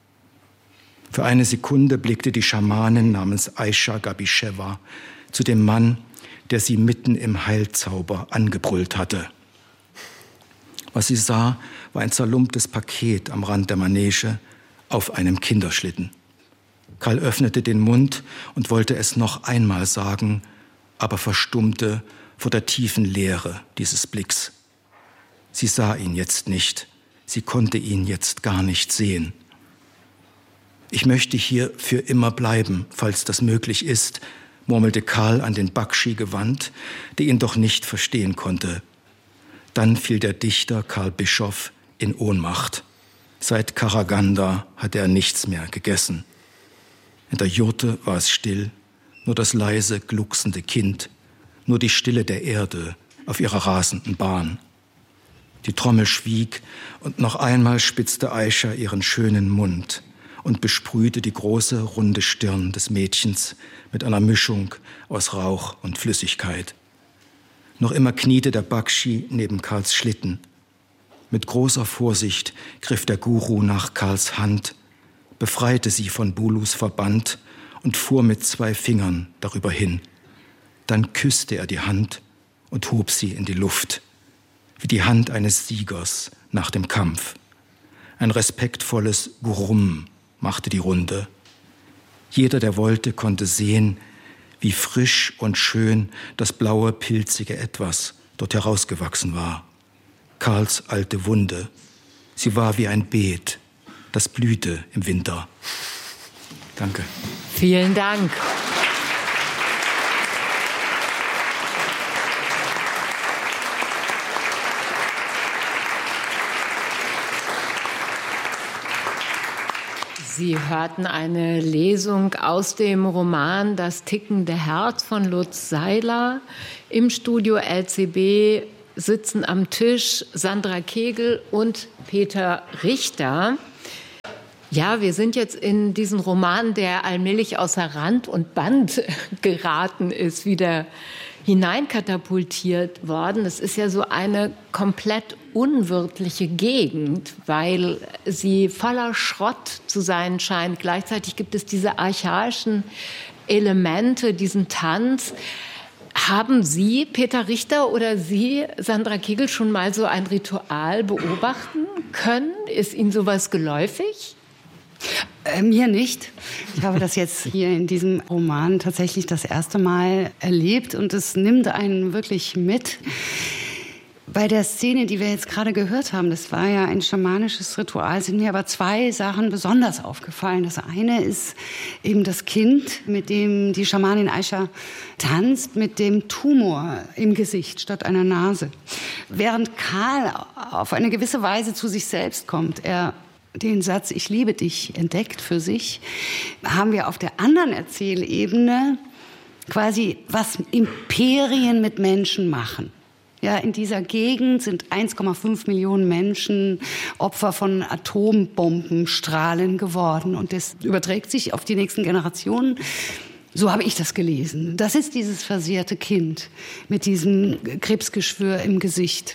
Für eine Sekunde blickte die Schamanin namens Aisha Gabisheva zu dem Mann, der sie mitten im Heilzauber angebrüllt hatte. Was sie sah, war ein zerlumptes Paket am Rand der Manege auf einem Kinderschlitten. Karl öffnete den Mund und wollte es noch einmal sagen, aber verstummte vor der tiefen Leere dieses Blicks. Sie sah ihn jetzt nicht, sie konnte ihn jetzt gar nicht sehen. Ich möchte hier für immer bleiben, falls das möglich ist, murmelte Karl an den Bakshi gewandt, der ihn doch nicht verstehen konnte. Dann fiel der Dichter Karl Bischoff in Ohnmacht. Seit Karaganda hatte er nichts mehr gegessen. In der Jurte war es still, nur das leise, glucksende Kind, nur die Stille der Erde auf ihrer rasenden Bahn. Die Trommel schwieg und noch einmal spitzte Aisha ihren schönen Mund und besprühte die große, runde Stirn des Mädchens mit einer Mischung aus Rauch und Flüssigkeit. Noch immer kniete der Bakshi neben Karls Schlitten. Mit großer Vorsicht griff der Guru nach Karls Hand, befreite sie von Bulus Verband und fuhr mit 2 Fingern darüber hin. Dann küsste er die Hand und hob sie in die Luft, wie die Hand eines Siegers nach dem Kampf. Ein respektvolles Gurum machte die Runde. Jeder, der wollte, konnte sehen, wie frisch und schön das blaue, pilzige Etwas dort herausgewachsen war. Karls alte Wunde. Sie war wie ein Beet, das blühte im Winter. Danke. Vielen Dank. Sie hörten eine Lesung aus dem Roman Das tickende Herz von Lutz Seiler. Im Studio LCB sitzen am Tisch Sandra Kegel und Peter Richter. Ja, wir sind jetzt in diesen Roman, der allmählich außer Rand und Band geraten ist, wieder hineinkatapultiert worden. Es ist ja so eine komplett unwirtliche Gegend, weil sie voller Schrott zu sein scheint. Gleichzeitig gibt es diese archaischen Elemente, diesen Tanz. Haben Sie, Peter Richter, oder Sie, Sandra Kegel, schon mal so ein Ritual beobachten können? Ist Ihnen sowas geläufig? Mir nicht. Ich habe das jetzt hier in diesem Roman tatsächlich das erste Mal erlebt und es nimmt einen wirklich mit. Bei der Szene, die wir jetzt gerade gehört haben, das war ja ein schamanisches Ritual, sind mir aber zwei Sachen besonders aufgefallen. Das eine ist eben das Kind, mit dem die Schamanin Aisha tanzt, mit dem Tumor im Gesicht statt einer Nase. Während Karl auf eine gewisse Weise zu sich selbst kommt, er den Satz "Ich liebe dich" entdeckt für sich, haben wir auf der anderen Erzählebene quasi, was Imperien mit Menschen machen. Ja, in dieser Gegend sind 1,5 Millionen Menschen Opfer von Atombombenstrahlen geworden. Und das überträgt sich auf die nächsten Generationen. So habe ich das gelesen. Das ist dieses versehrte Kind mit diesem Krebsgeschwür im Gesicht.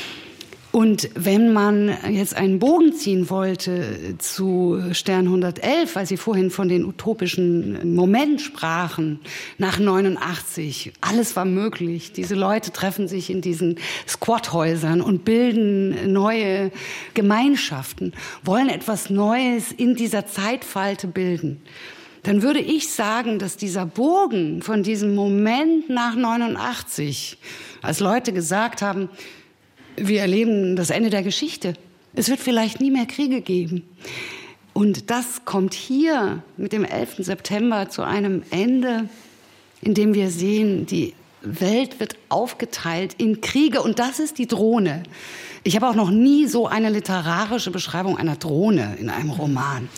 Und wenn man jetzt einen Bogen ziehen wollte zu Stern 111, weil Sie vorhin von den utopischen Moment sprachen, nach 89, alles war möglich. Diese Leute treffen sich in diesen Squathäusern und bilden neue Gemeinschaften, wollen etwas Neues in dieser Zeitfalte bilden. Dann würde ich sagen, dass dieser Bogen von diesem Moment nach 89, als Leute gesagt haben, wir erleben das Ende der Geschichte. Es wird vielleicht nie mehr Kriege geben. Und das kommt hier mit dem 11. September zu einem Ende, in dem wir sehen, die Welt wird aufgeteilt in Kriege. Und das ist die Drohne. Ich habe auch noch nie so eine literarische Beschreibung einer Drohne in einem Roman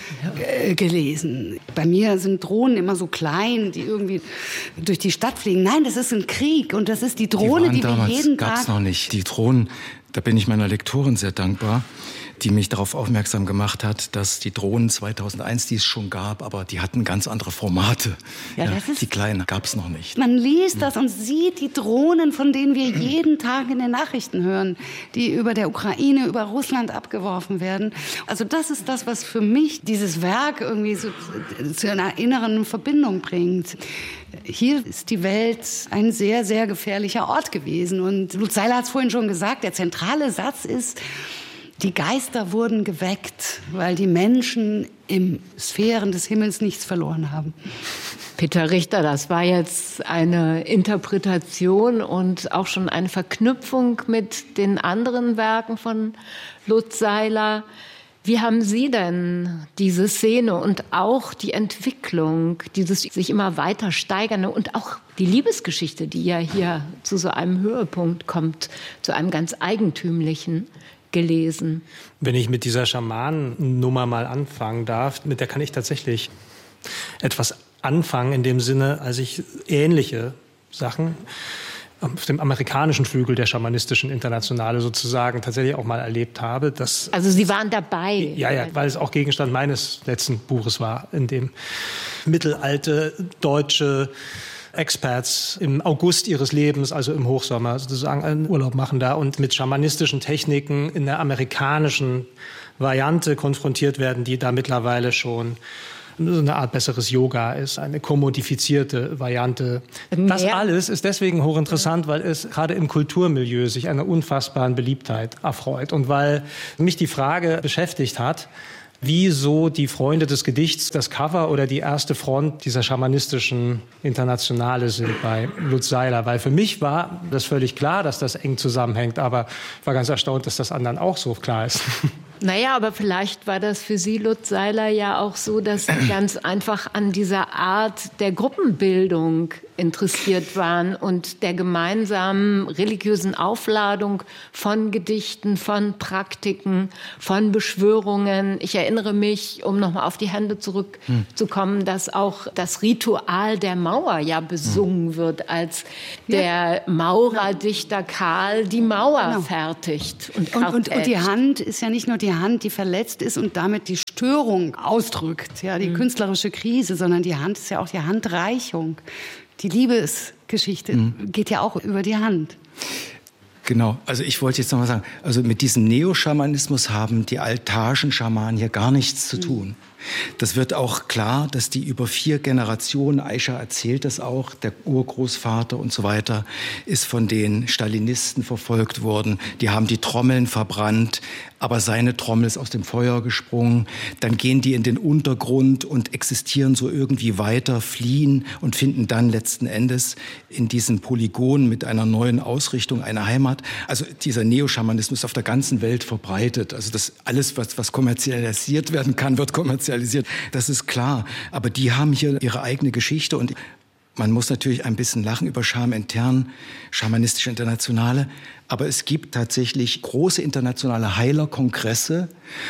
gelesen. Bei mir sind Drohnen immer so klein, die irgendwie durch die Stadt fliegen. Nein, das ist ein Krieg und das ist die Drohne, die wir jeden Tag... Gab's noch nicht. Die Drohnen, da bin ich meiner Lektorin sehr dankbar, die mich darauf aufmerksam gemacht hat, dass die Drohnen 2001, die es schon gab, aber die hatten ganz andere Formate. Ja, die kleinen gab es noch nicht. Man liest das und sieht die Drohnen, von denen wir jeden Tag in den Nachrichten hören, die über der Ukraine, über Russland abgeworfen werden. Also das ist das, was für mich dieses Werk irgendwie so zu einer inneren Verbindung bringt. Hier ist die Welt ein sehr, sehr gefährlicher Ort gewesen. Und Lutz Seiler hat es vorhin schon gesagt, der zentrale Satz ist, die Geister wurden geweckt, weil die Menschen in Sphären des Himmels nichts verloren haben. Peter Richter, das war jetzt eine Interpretation und auch schon eine Verknüpfung mit den anderen Werken von Lutz Seiler. Wie haben Sie denn diese Szene und auch die Entwicklung, dieses sich immer weiter steigernde und auch die Liebesgeschichte, die ja hier zu so einem Höhepunkt kommt, zu einem ganz eigentümlichen, gelesen? Wenn ich mit dieser Schamanennummer mal anfangen darf, mit der kann ich tatsächlich etwas anfangen, in dem Sinne, als ich ähnliche Sachen auf dem amerikanischen Flügel der schamanistischen Internationale sozusagen tatsächlich auch mal erlebt habe. Also Sie waren dabei? Ja, weil es auch Gegenstand meines letzten Buches war, in dem mittelalte deutsche Experts im August ihres Lebens, also im Hochsommer, sozusagen einen Urlaub machen da und mit schamanistischen Techniken in der amerikanischen Variante konfrontiert werden, die da mittlerweile schon so eine Art besseres Yoga ist, eine kommodifizierte Variante. Das alles ist deswegen hochinteressant, weil es gerade im Kulturmilieu sich einer unfassbaren Beliebtheit erfreut und weil mich die Frage beschäftigt hat, wie so die Freunde des Gedichts das Cover oder die erste Front dieser schamanistischen Internationale sind bei Lutz Seiler. Weil für mich war das völlig klar, dass das eng zusammenhängt, aber ich war ganz erstaunt, dass das anderen auch so klar ist. Naja, aber vielleicht war das für Sie, Lutz Seiler, ja auch so, dass Sie ganz einfach an dieser Art der Gruppenbildung interessiert waren und der gemeinsamen religiösen Aufladung von Gedichten, von Praktiken, von Beschwörungen. Ich erinnere mich, um nochmal auf die Hände zurückzukommen, dass auch das Ritual der Mauer ja besungen wird, als der Maurerdichter Karl die Mauer fertigt. Und die Hand ist ja nicht nur die Hand, die verletzt ist und damit die Störung ausdrückt, ja, die künstlerische Krise, sondern die Hand ist ja auch die Handreichung. Die Liebesgeschichte geht ja auch über die Hand. Genau, also ich wollte jetzt noch mal sagen, also mit diesem Neoschamanismus haben die Altaschen-Schamanen hier gar nichts zu tun. Das wird auch klar, dass die über 4 Generationen, Aisha erzählt das auch, der Urgroßvater und so weiter, ist von den Stalinisten verfolgt worden. Die haben die Trommeln verbrannt, aber seine Trommel ist aus dem Feuer gesprungen. Dann gehen die in den Untergrund und existieren so irgendwie weiter, fliehen und finden dann letzten Endes in diesem Polygon mit einer neuen Ausrichtung eine Heimat. Also dieser Neoschamanismus ist auf der ganzen Welt verbreitet. Also das alles, was kommerzialisiert werden kann, wird kommerzialisiert. Das ist klar. Aber die haben hier ihre eigene Geschichte und man muss natürlich ein bisschen lachen über Scham-Intern, Schamanistische Internationale. Aber es gibt tatsächlich große internationale Heilerkongresse,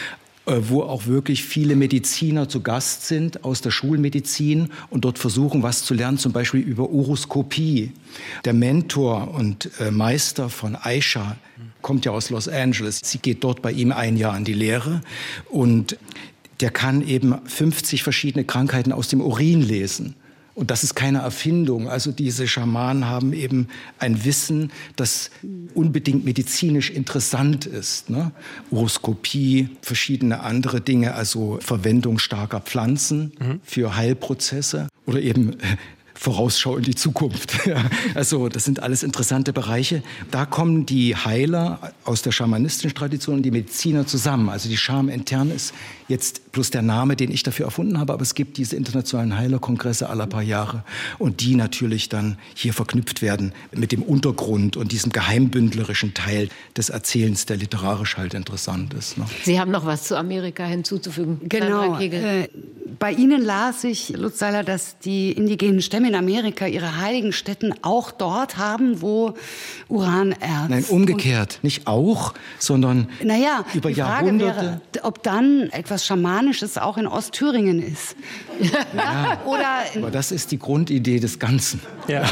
wo auch wirklich viele Mediziner zu Gast sind aus der Schulmedizin und dort versuchen, was zu lernen, zum Beispiel über Uroskopie. Der Mentor und Meister von Aisha kommt ja aus Los Angeles. Sie geht dort bei ihm ein Jahr an die Lehre und der kann eben 50 verschiedene Krankheiten aus dem Urin lesen. Und das ist keine Erfindung. Also diese Schamanen haben eben ein Wissen, das unbedingt medizinisch interessant ist. Ne? Uroskopie, verschiedene andere Dinge, also Verwendung starker Pflanzen für Heilprozesse oder eben Vorausschau in die Zukunft. Ja, also das sind alles interessante Bereiche. Da kommen die Heiler aus der schamanistischen Tradition und die Mediziner zusammen. Also die Scham-Intern ist jetzt bloß der Name, den ich dafür erfunden habe, aber es gibt diese internationalen Heilerkongresse alle paar Jahre und die natürlich dann hier verknüpft werden mit dem Untergrund und diesem geheimbündlerischen Teil des Erzählens, der literarisch halt interessant ist. Ne? Sie haben noch was zu Amerika hinzuzufügen. Genau. Bei Ihnen las ich, Lutz Seiler, dass die indigenen Stämme in Amerika ihre heiligen Stätten auch dort haben, wo Uranerz... Nein, umgekehrt. Nicht auch, sondern über die Frage Jahrhunderte. Wäre, ob dann etwas Schamanisches auch in Ostthüringen ist. Ja, aber das ist die Grundidee des Ganzen. Ja.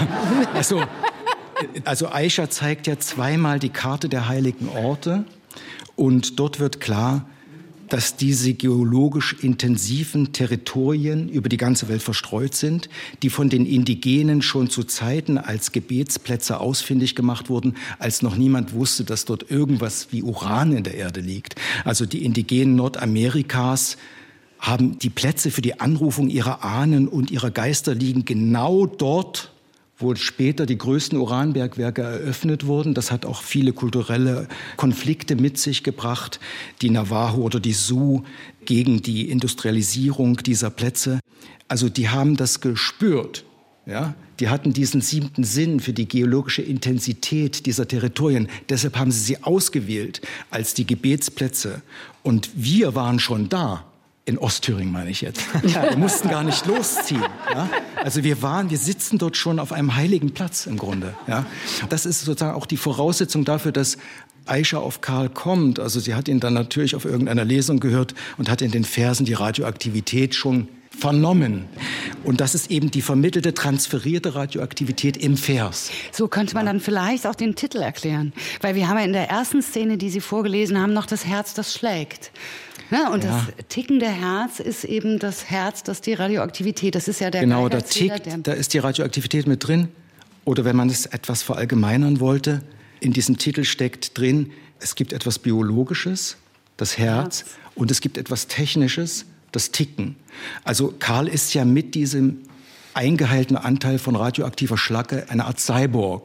Also Aisha zeigt ja zweimal die Karte der heiligen Orte und dort wird klar, dass diese geologisch intensiven Territorien über die ganze Welt verstreut sind, die von den Indigenen schon zu Zeiten als Gebetsplätze ausfindig gemacht wurden, als noch niemand wusste, dass dort irgendwas wie Uran in der Erde liegt. Also die Indigenen Nordamerikas haben die Plätze für die Anrufung ihrer Ahnen und ihrer Geister liegen genau dort, wo später die größten Uranbergwerke eröffnet wurden. Das hat auch viele kulturelle Konflikte mit sich gebracht. Die Navajo oder die Sioux gegen die Industrialisierung dieser Plätze. Also die haben das gespürt. Ja? Die hatten diesen 7. Sinn für die geologische Intensität dieser Territorien. Deshalb haben sie ausgewählt als die Gebetsplätze. Und wir waren schon da. In Ostthüringen meine ich jetzt. Wir mussten gar nicht losziehen. Ja? Also wir sitzen dort schon auf einem heiligen Platz im Grunde. Ja? Das ist sozusagen auch die Voraussetzung dafür, dass Aisha auf Karl kommt. Also sie hat ihn dann natürlich auf irgendeiner Lesung gehört und hat in den Versen die Radioaktivität schon vernommen. Und das ist eben die vermittelte, transferierte Radioaktivität im Vers. So könnte man dann vielleicht auch den Titel erklären. Weil wir haben ja in der ersten Szene, die Sie vorgelesen haben, noch das Herz, das schlägt. Ja, und das tickende Herz ist eben das Herz, das die Radioaktivität, das ist ja der Genau, da tickt, da ist die Radioaktivität mit drin. Oder wenn man es etwas verallgemeinern wollte, in diesem Titel steckt drin, es gibt etwas Biologisches, das Herz, und es gibt etwas Technisches, das Ticken. Also Karl ist ja mit diesem eingeheilten Anteil von radioaktiver Schlacke eine Art Cyborg.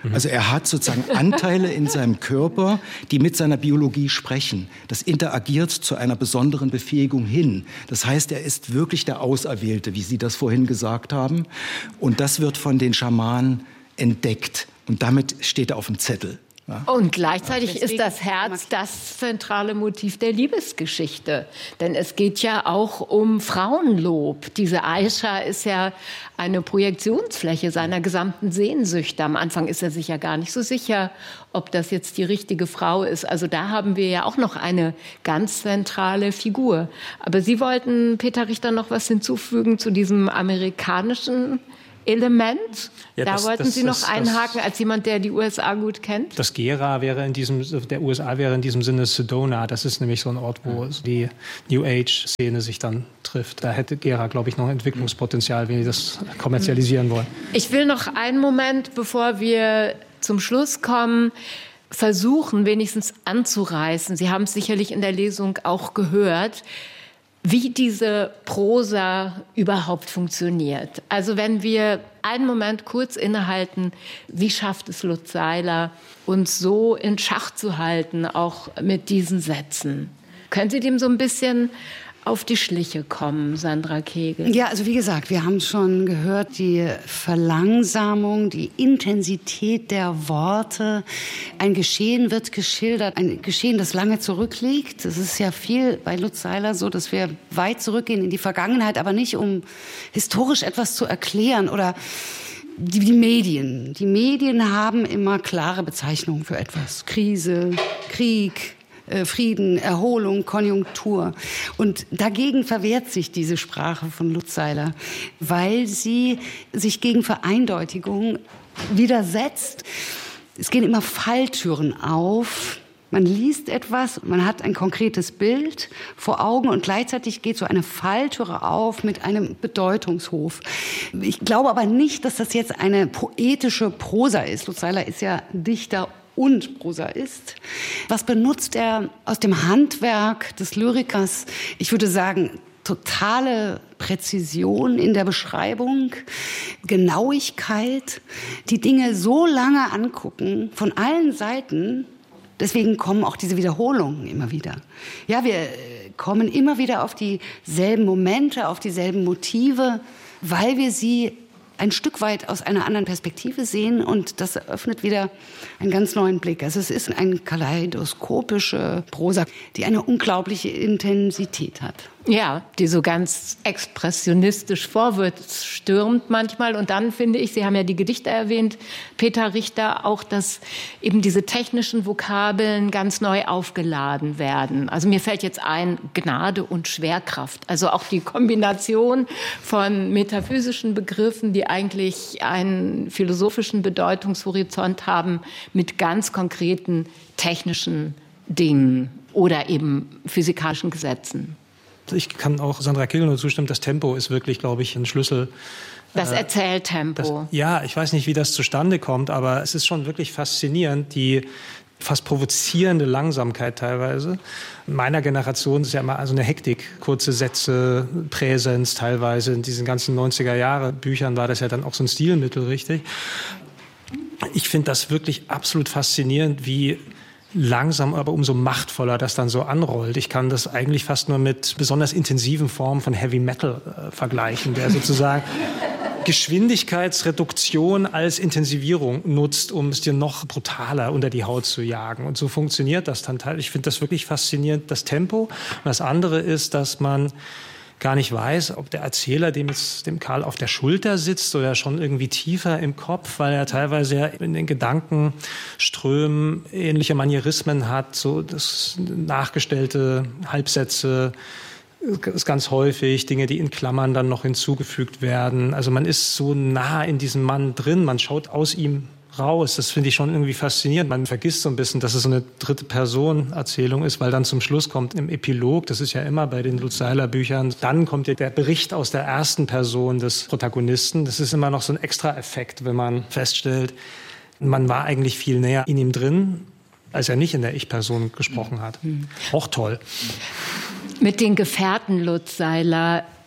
Also er hat sozusagen Anteile in seinem Körper, die mit seiner Biologie sprechen. Das interagiert zu einer besonderen Befähigung hin. Das heißt, er ist wirklich der Auserwählte, wie Sie das vorhin gesagt haben. Und das wird von den Schamanen entdeckt. Und damit steht er auf dem Zettel. Ja. Und gleichzeitig ist das Herz das zentrale Motiv der Liebesgeschichte. Denn es geht ja auch um Frauenlob. Diese Aisha ist ja eine Projektionsfläche seiner gesamten Sehnsüchte. Am Anfang ist er sich ja gar nicht so sicher, ob das jetzt die richtige Frau ist. Also da haben wir ja auch noch eine ganz zentrale Figur. Aber Sie wollten, Peter Richter, noch was hinzufügen zu diesem amerikanischen Element. Ja, da wollten Sie noch einhaken, als jemand, der die USA gut kennt? Das Gera wäre der USA wäre in diesem Sinne Sedona. Das ist nämlich so ein Ort, wo die New Age-Szene sich dann trifft. Da hätte Gera, glaube ich, noch Entwicklungspotenzial, wenn die das kommerzialisieren wollen. Ich will noch einen Moment, bevor wir zum Schluss kommen, versuchen, wenigstens anzureißen. Sie haben es sicherlich in der Lesung auch gehört, wie diese Prosa überhaupt funktioniert. Also wenn wir einen Moment kurz innehalten, wie schafft es Lutz Seiler, uns so in Schach zu halten, auch mit diesen Sätzen? Können Sie dem so ein bisschen auf die Schliche kommen, Sandra Kegel? Ja, also wie gesagt, wir haben schon gehört, die Verlangsamung, die Intensität der Worte. Ein Geschehen wird geschildert, ein Geschehen, das lange zurückliegt. Es ist ja viel bei Lutz Seiler so, dass wir weit zurückgehen in die Vergangenheit, aber nicht um historisch etwas zu erklären oder die Medien. Die Medien haben immer klare Bezeichnungen für etwas. Krise, Krieg, Frieden, Erholung, Konjunktur. Und dagegen verwehrt sich diese Sprache von Lutz Seiler, weil sie sich gegen Vereindeutigung widersetzt. Es gehen immer Falltüren auf. Man liest etwas, man hat ein konkretes Bild vor Augen und gleichzeitig geht so eine Falltüre auf mit einem Bedeutungshof. Ich glaube aber nicht, dass das jetzt eine poetische Prosa ist. Lutz Seiler ist ja Dichter und Prosaist. Was benutzt er aus dem Handwerk des Lyrikers? Ich würde sagen, totale Präzision in der Beschreibung, Genauigkeit, die Dinge so lange angucken, von allen Seiten. Deswegen kommen auch diese Wiederholungen immer wieder. Ja, wir kommen immer wieder auf dieselben Momente, auf dieselben Motive, weil wir sie ein Stück weit aus einer anderen Perspektive sehen und das eröffnet wieder einen ganz neuen Blick. Also es ist eine kaleidoskopische Prosa, die eine unglaubliche Intensität hat. Ja, die so ganz expressionistisch vorwärts stürmt manchmal. Und dann finde ich, Sie haben ja die Gedichte erwähnt, Peter Richter, auch, dass eben diese technischen Vokabeln ganz neu aufgeladen werden. Also mir fällt jetzt ein, Gnade und Schwerkraft. Also auch die Kombination von metaphysischen Begriffen, die eigentlich einen philosophischen Bedeutungshorizont haben, mit ganz konkreten technischen Dingen oder eben physikalischen Gesetzen. Ich kann auch Sandra Kegel nur zustimmen, das Tempo ist wirklich, glaube ich, ein Schlüssel. Das Erzähltempo. Ja, ich weiß nicht, wie das zustande kommt, aber es ist schon wirklich faszinierend, die fast provozierende Langsamkeit teilweise. In meiner Generation ist ja immer also eine Hektik, kurze Sätze, Präsenz teilweise. In diesen ganzen 90er-Jahre-Büchern war das ja dann auch so ein Stilmittel, richtig. Ich finde das wirklich absolut faszinierend, wie langsam, aber umso machtvoller das dann so anrollt. Ich kann das eigentlich fast nur mit besonders intensiven Formen von Heavy Metal vergleichen, der sozusagen Geschwindigkeitsreduktion als Intensivierung nutzt, um es dir noch brutaler unter die Haut zu jagen. Und so funktioniert das dann. Ich finde das wirklich faszinierend, das Tempo. Und das andere ist, dass man gar nicht weiß, ob der Erzähler dem Karl auf der Schulter sitzt oder schon irgendwie tiefer im Kopf, weil er teilweise ja in den Gedankenströmen ähnliche Manierismen hat, so das nachgestellte Halbsätze ist ganz häufig, Dinge, die in Klammern dann noch hinzugefügt werden. Also man ist so nah in diesem Mann drin, man schaut aus ihm raus. Das finde ich schon irgendwie faszinierend. Man vergisst so ein bisschen, dass es so eine Dritte-Person-Erzählung ist, weil dann zum Schluss kommt im Epilog, das ist ja immer bei den Lutz Seiler Büchern, dann kommt ja der Bericht aus der ersten Person des Protagonisten. Das ist immer noch so ein Extra-Effekt, wenn man feststellt, man war eigentlich viel näher in ihm drin, als er nicht in der Ich-Person gesprochen hat. Auch toll. Mit den Gefährten Lutz Seiler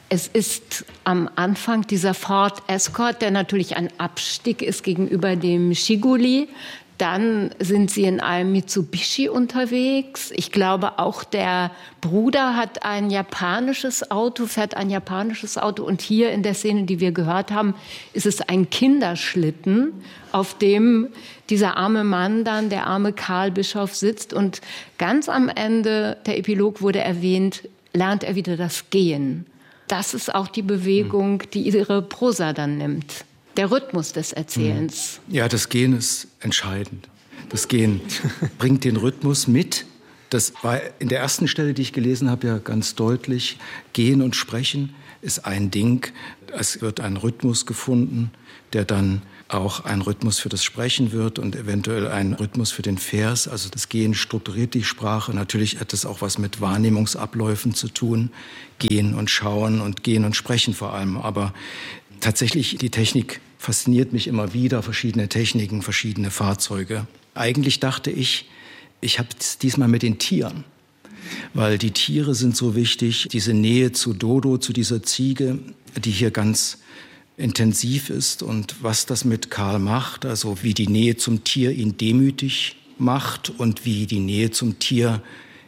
Es ist am Anfang dieser Ford Escort, der natürlich ein Abstieg ist gegenüber dem Zhiguli. Dann sind sie in einem Mitsubishi unterwegs. Ich glaube, auch der Bruder hat ein japanisches Auto, fährt ein japanisches Auto. Und hier in der Szene, die wir gehört haben, ist es ein Kinderschlitten, auf dem dieser arme Mann dann, der arme Karl Bischoff, sitzt. Und ganz am Ende, der Epilog wurde erwähnt, lernt er wieder das Gehen. Das ist auch die Bewegung, die ihre Prosa dann nimmt. Der Rhythmus des Erzählens. Ja, das Gehen ist entscheidend. Das Gehen bringt den Rhythmus mit. Das war in der ersten Stelle, die ich gelesen habe, ja ganz deutlich. Gehen und Sprechen ist ein Ding. Es wird ein Rhythmus gefunden, der dann auch ein Rhythmus für das Sprechen wird und eventuell ein Rhythmus für den Vers. Also das Gehen strukturiert die Sprache. Natürlich hat es auch was mit Wahrnehmungsabläufen zu tun. Gehen und Schauen und Gehen und Sprechen vor allem. Aber tatsächlich, die Technik fasziniert mich immer wieder, verschiedene Techniken, verschiedene Fahrzeuge. Eigentlich dachte ich habe es diesmal mit den Tieren, weil die Tiere sind so wichtig. Diese Nähe zu Dodo, zu dieser Ziege, die hier ganz intensiv ist und was das mit Karl macht, also wie die Nähe zum Tier ihn demütig macht und wie die Nähe zum Tier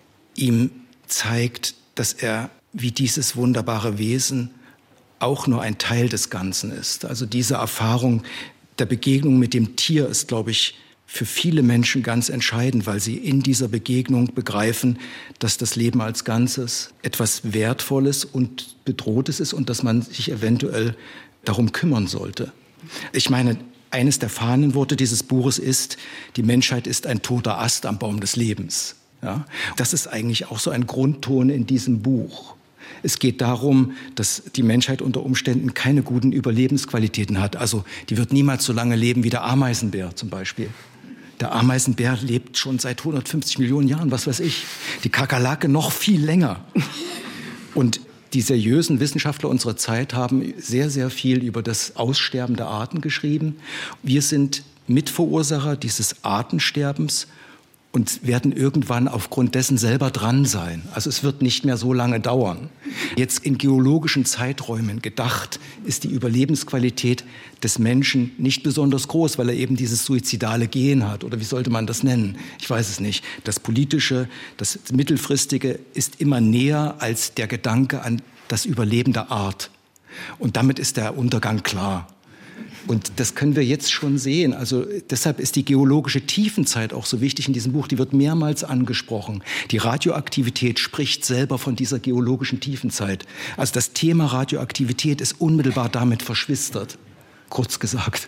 ihm zeigt, dass er wie dieses wunderbare Wesen auch nur ein Teil des Ganzen ist. Also diese Erfahrung der Begegnung mit dem Tier ist, glaube ich, für viele Menschen ganz entscheidend, weil sie in dieser Begegnung begreifen, dass das Leben als Ganzes etwas Wertvolles und Bedrohtes ist und dass man sich eventuell darum kümmern sollte. Ich meine, eines der Fahnenworte dieses Buches ist, die Menschheit ist ein toter Ast am Baum des Lebens. Ja? Das ist eigentlich auch so ein Grundton in diesem Buch. Es geht darum, dass die Menschheit unter Umständen keine guten Überlebensqualitäten hat. Also die wird niemals so lange leben wie der Ameisenbär zum Beispiel. Der Ameisenbär lebt schon seit 150 Millionen Jahren, was weiß ich. Die Kakerlake noch viel länger. Und die seriösen Wissenschaftler unserer Zeit haben sehr, sehr viel über das Aussterben der Arten geschrieben. Wir sind Mitverursacher dieses Artensterbens und werden irgendwann aufgrund dessen selber dran sein. Also es wird nicht mehr so lange dauern. Jetzt in geologischen Zeiträumen gedacht, ist die Überlebensqualität des Menschen nicht besonders groß, weil er eben dieses suizidale Gen hat. Oder wie sollte man das nennen? Ich weiß es nicht. Das Politische, das Mittelfristige ist immer näher als der Gedanke an das Überleben der Art. Und damit ist der Untergang klar. Und das können wir jetzt schon sehen. Also deshalb ist die geologische Tiefenzeit auch so wichtig in diesem Buch. Die wird mehrmals angesprochen. Die Radioaktivität spricht selber von dieser geologischen Tiefenzeit. Also das Thema Radioaktivität ist unmittelbar damit verschwistert. Kurz gesagt.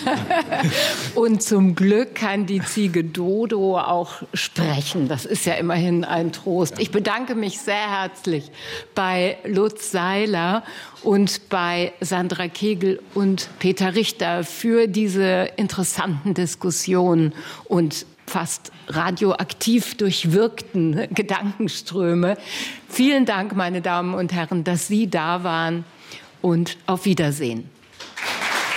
Und zum Glück kann die Ziege Dodo auch sprechen. Das ist ja immerhin ein Trost. Ich bedanke mich sehr herzlich bei Lutz Seiler und bei Sandra Kegel und Peter Richter für diese interessanten Diskussionen und fast radioaktiv durchwirkten Gedankenströme. Vielen Dank, meine Damen und Herren, dass Sie da waren und auf Wiedersehen.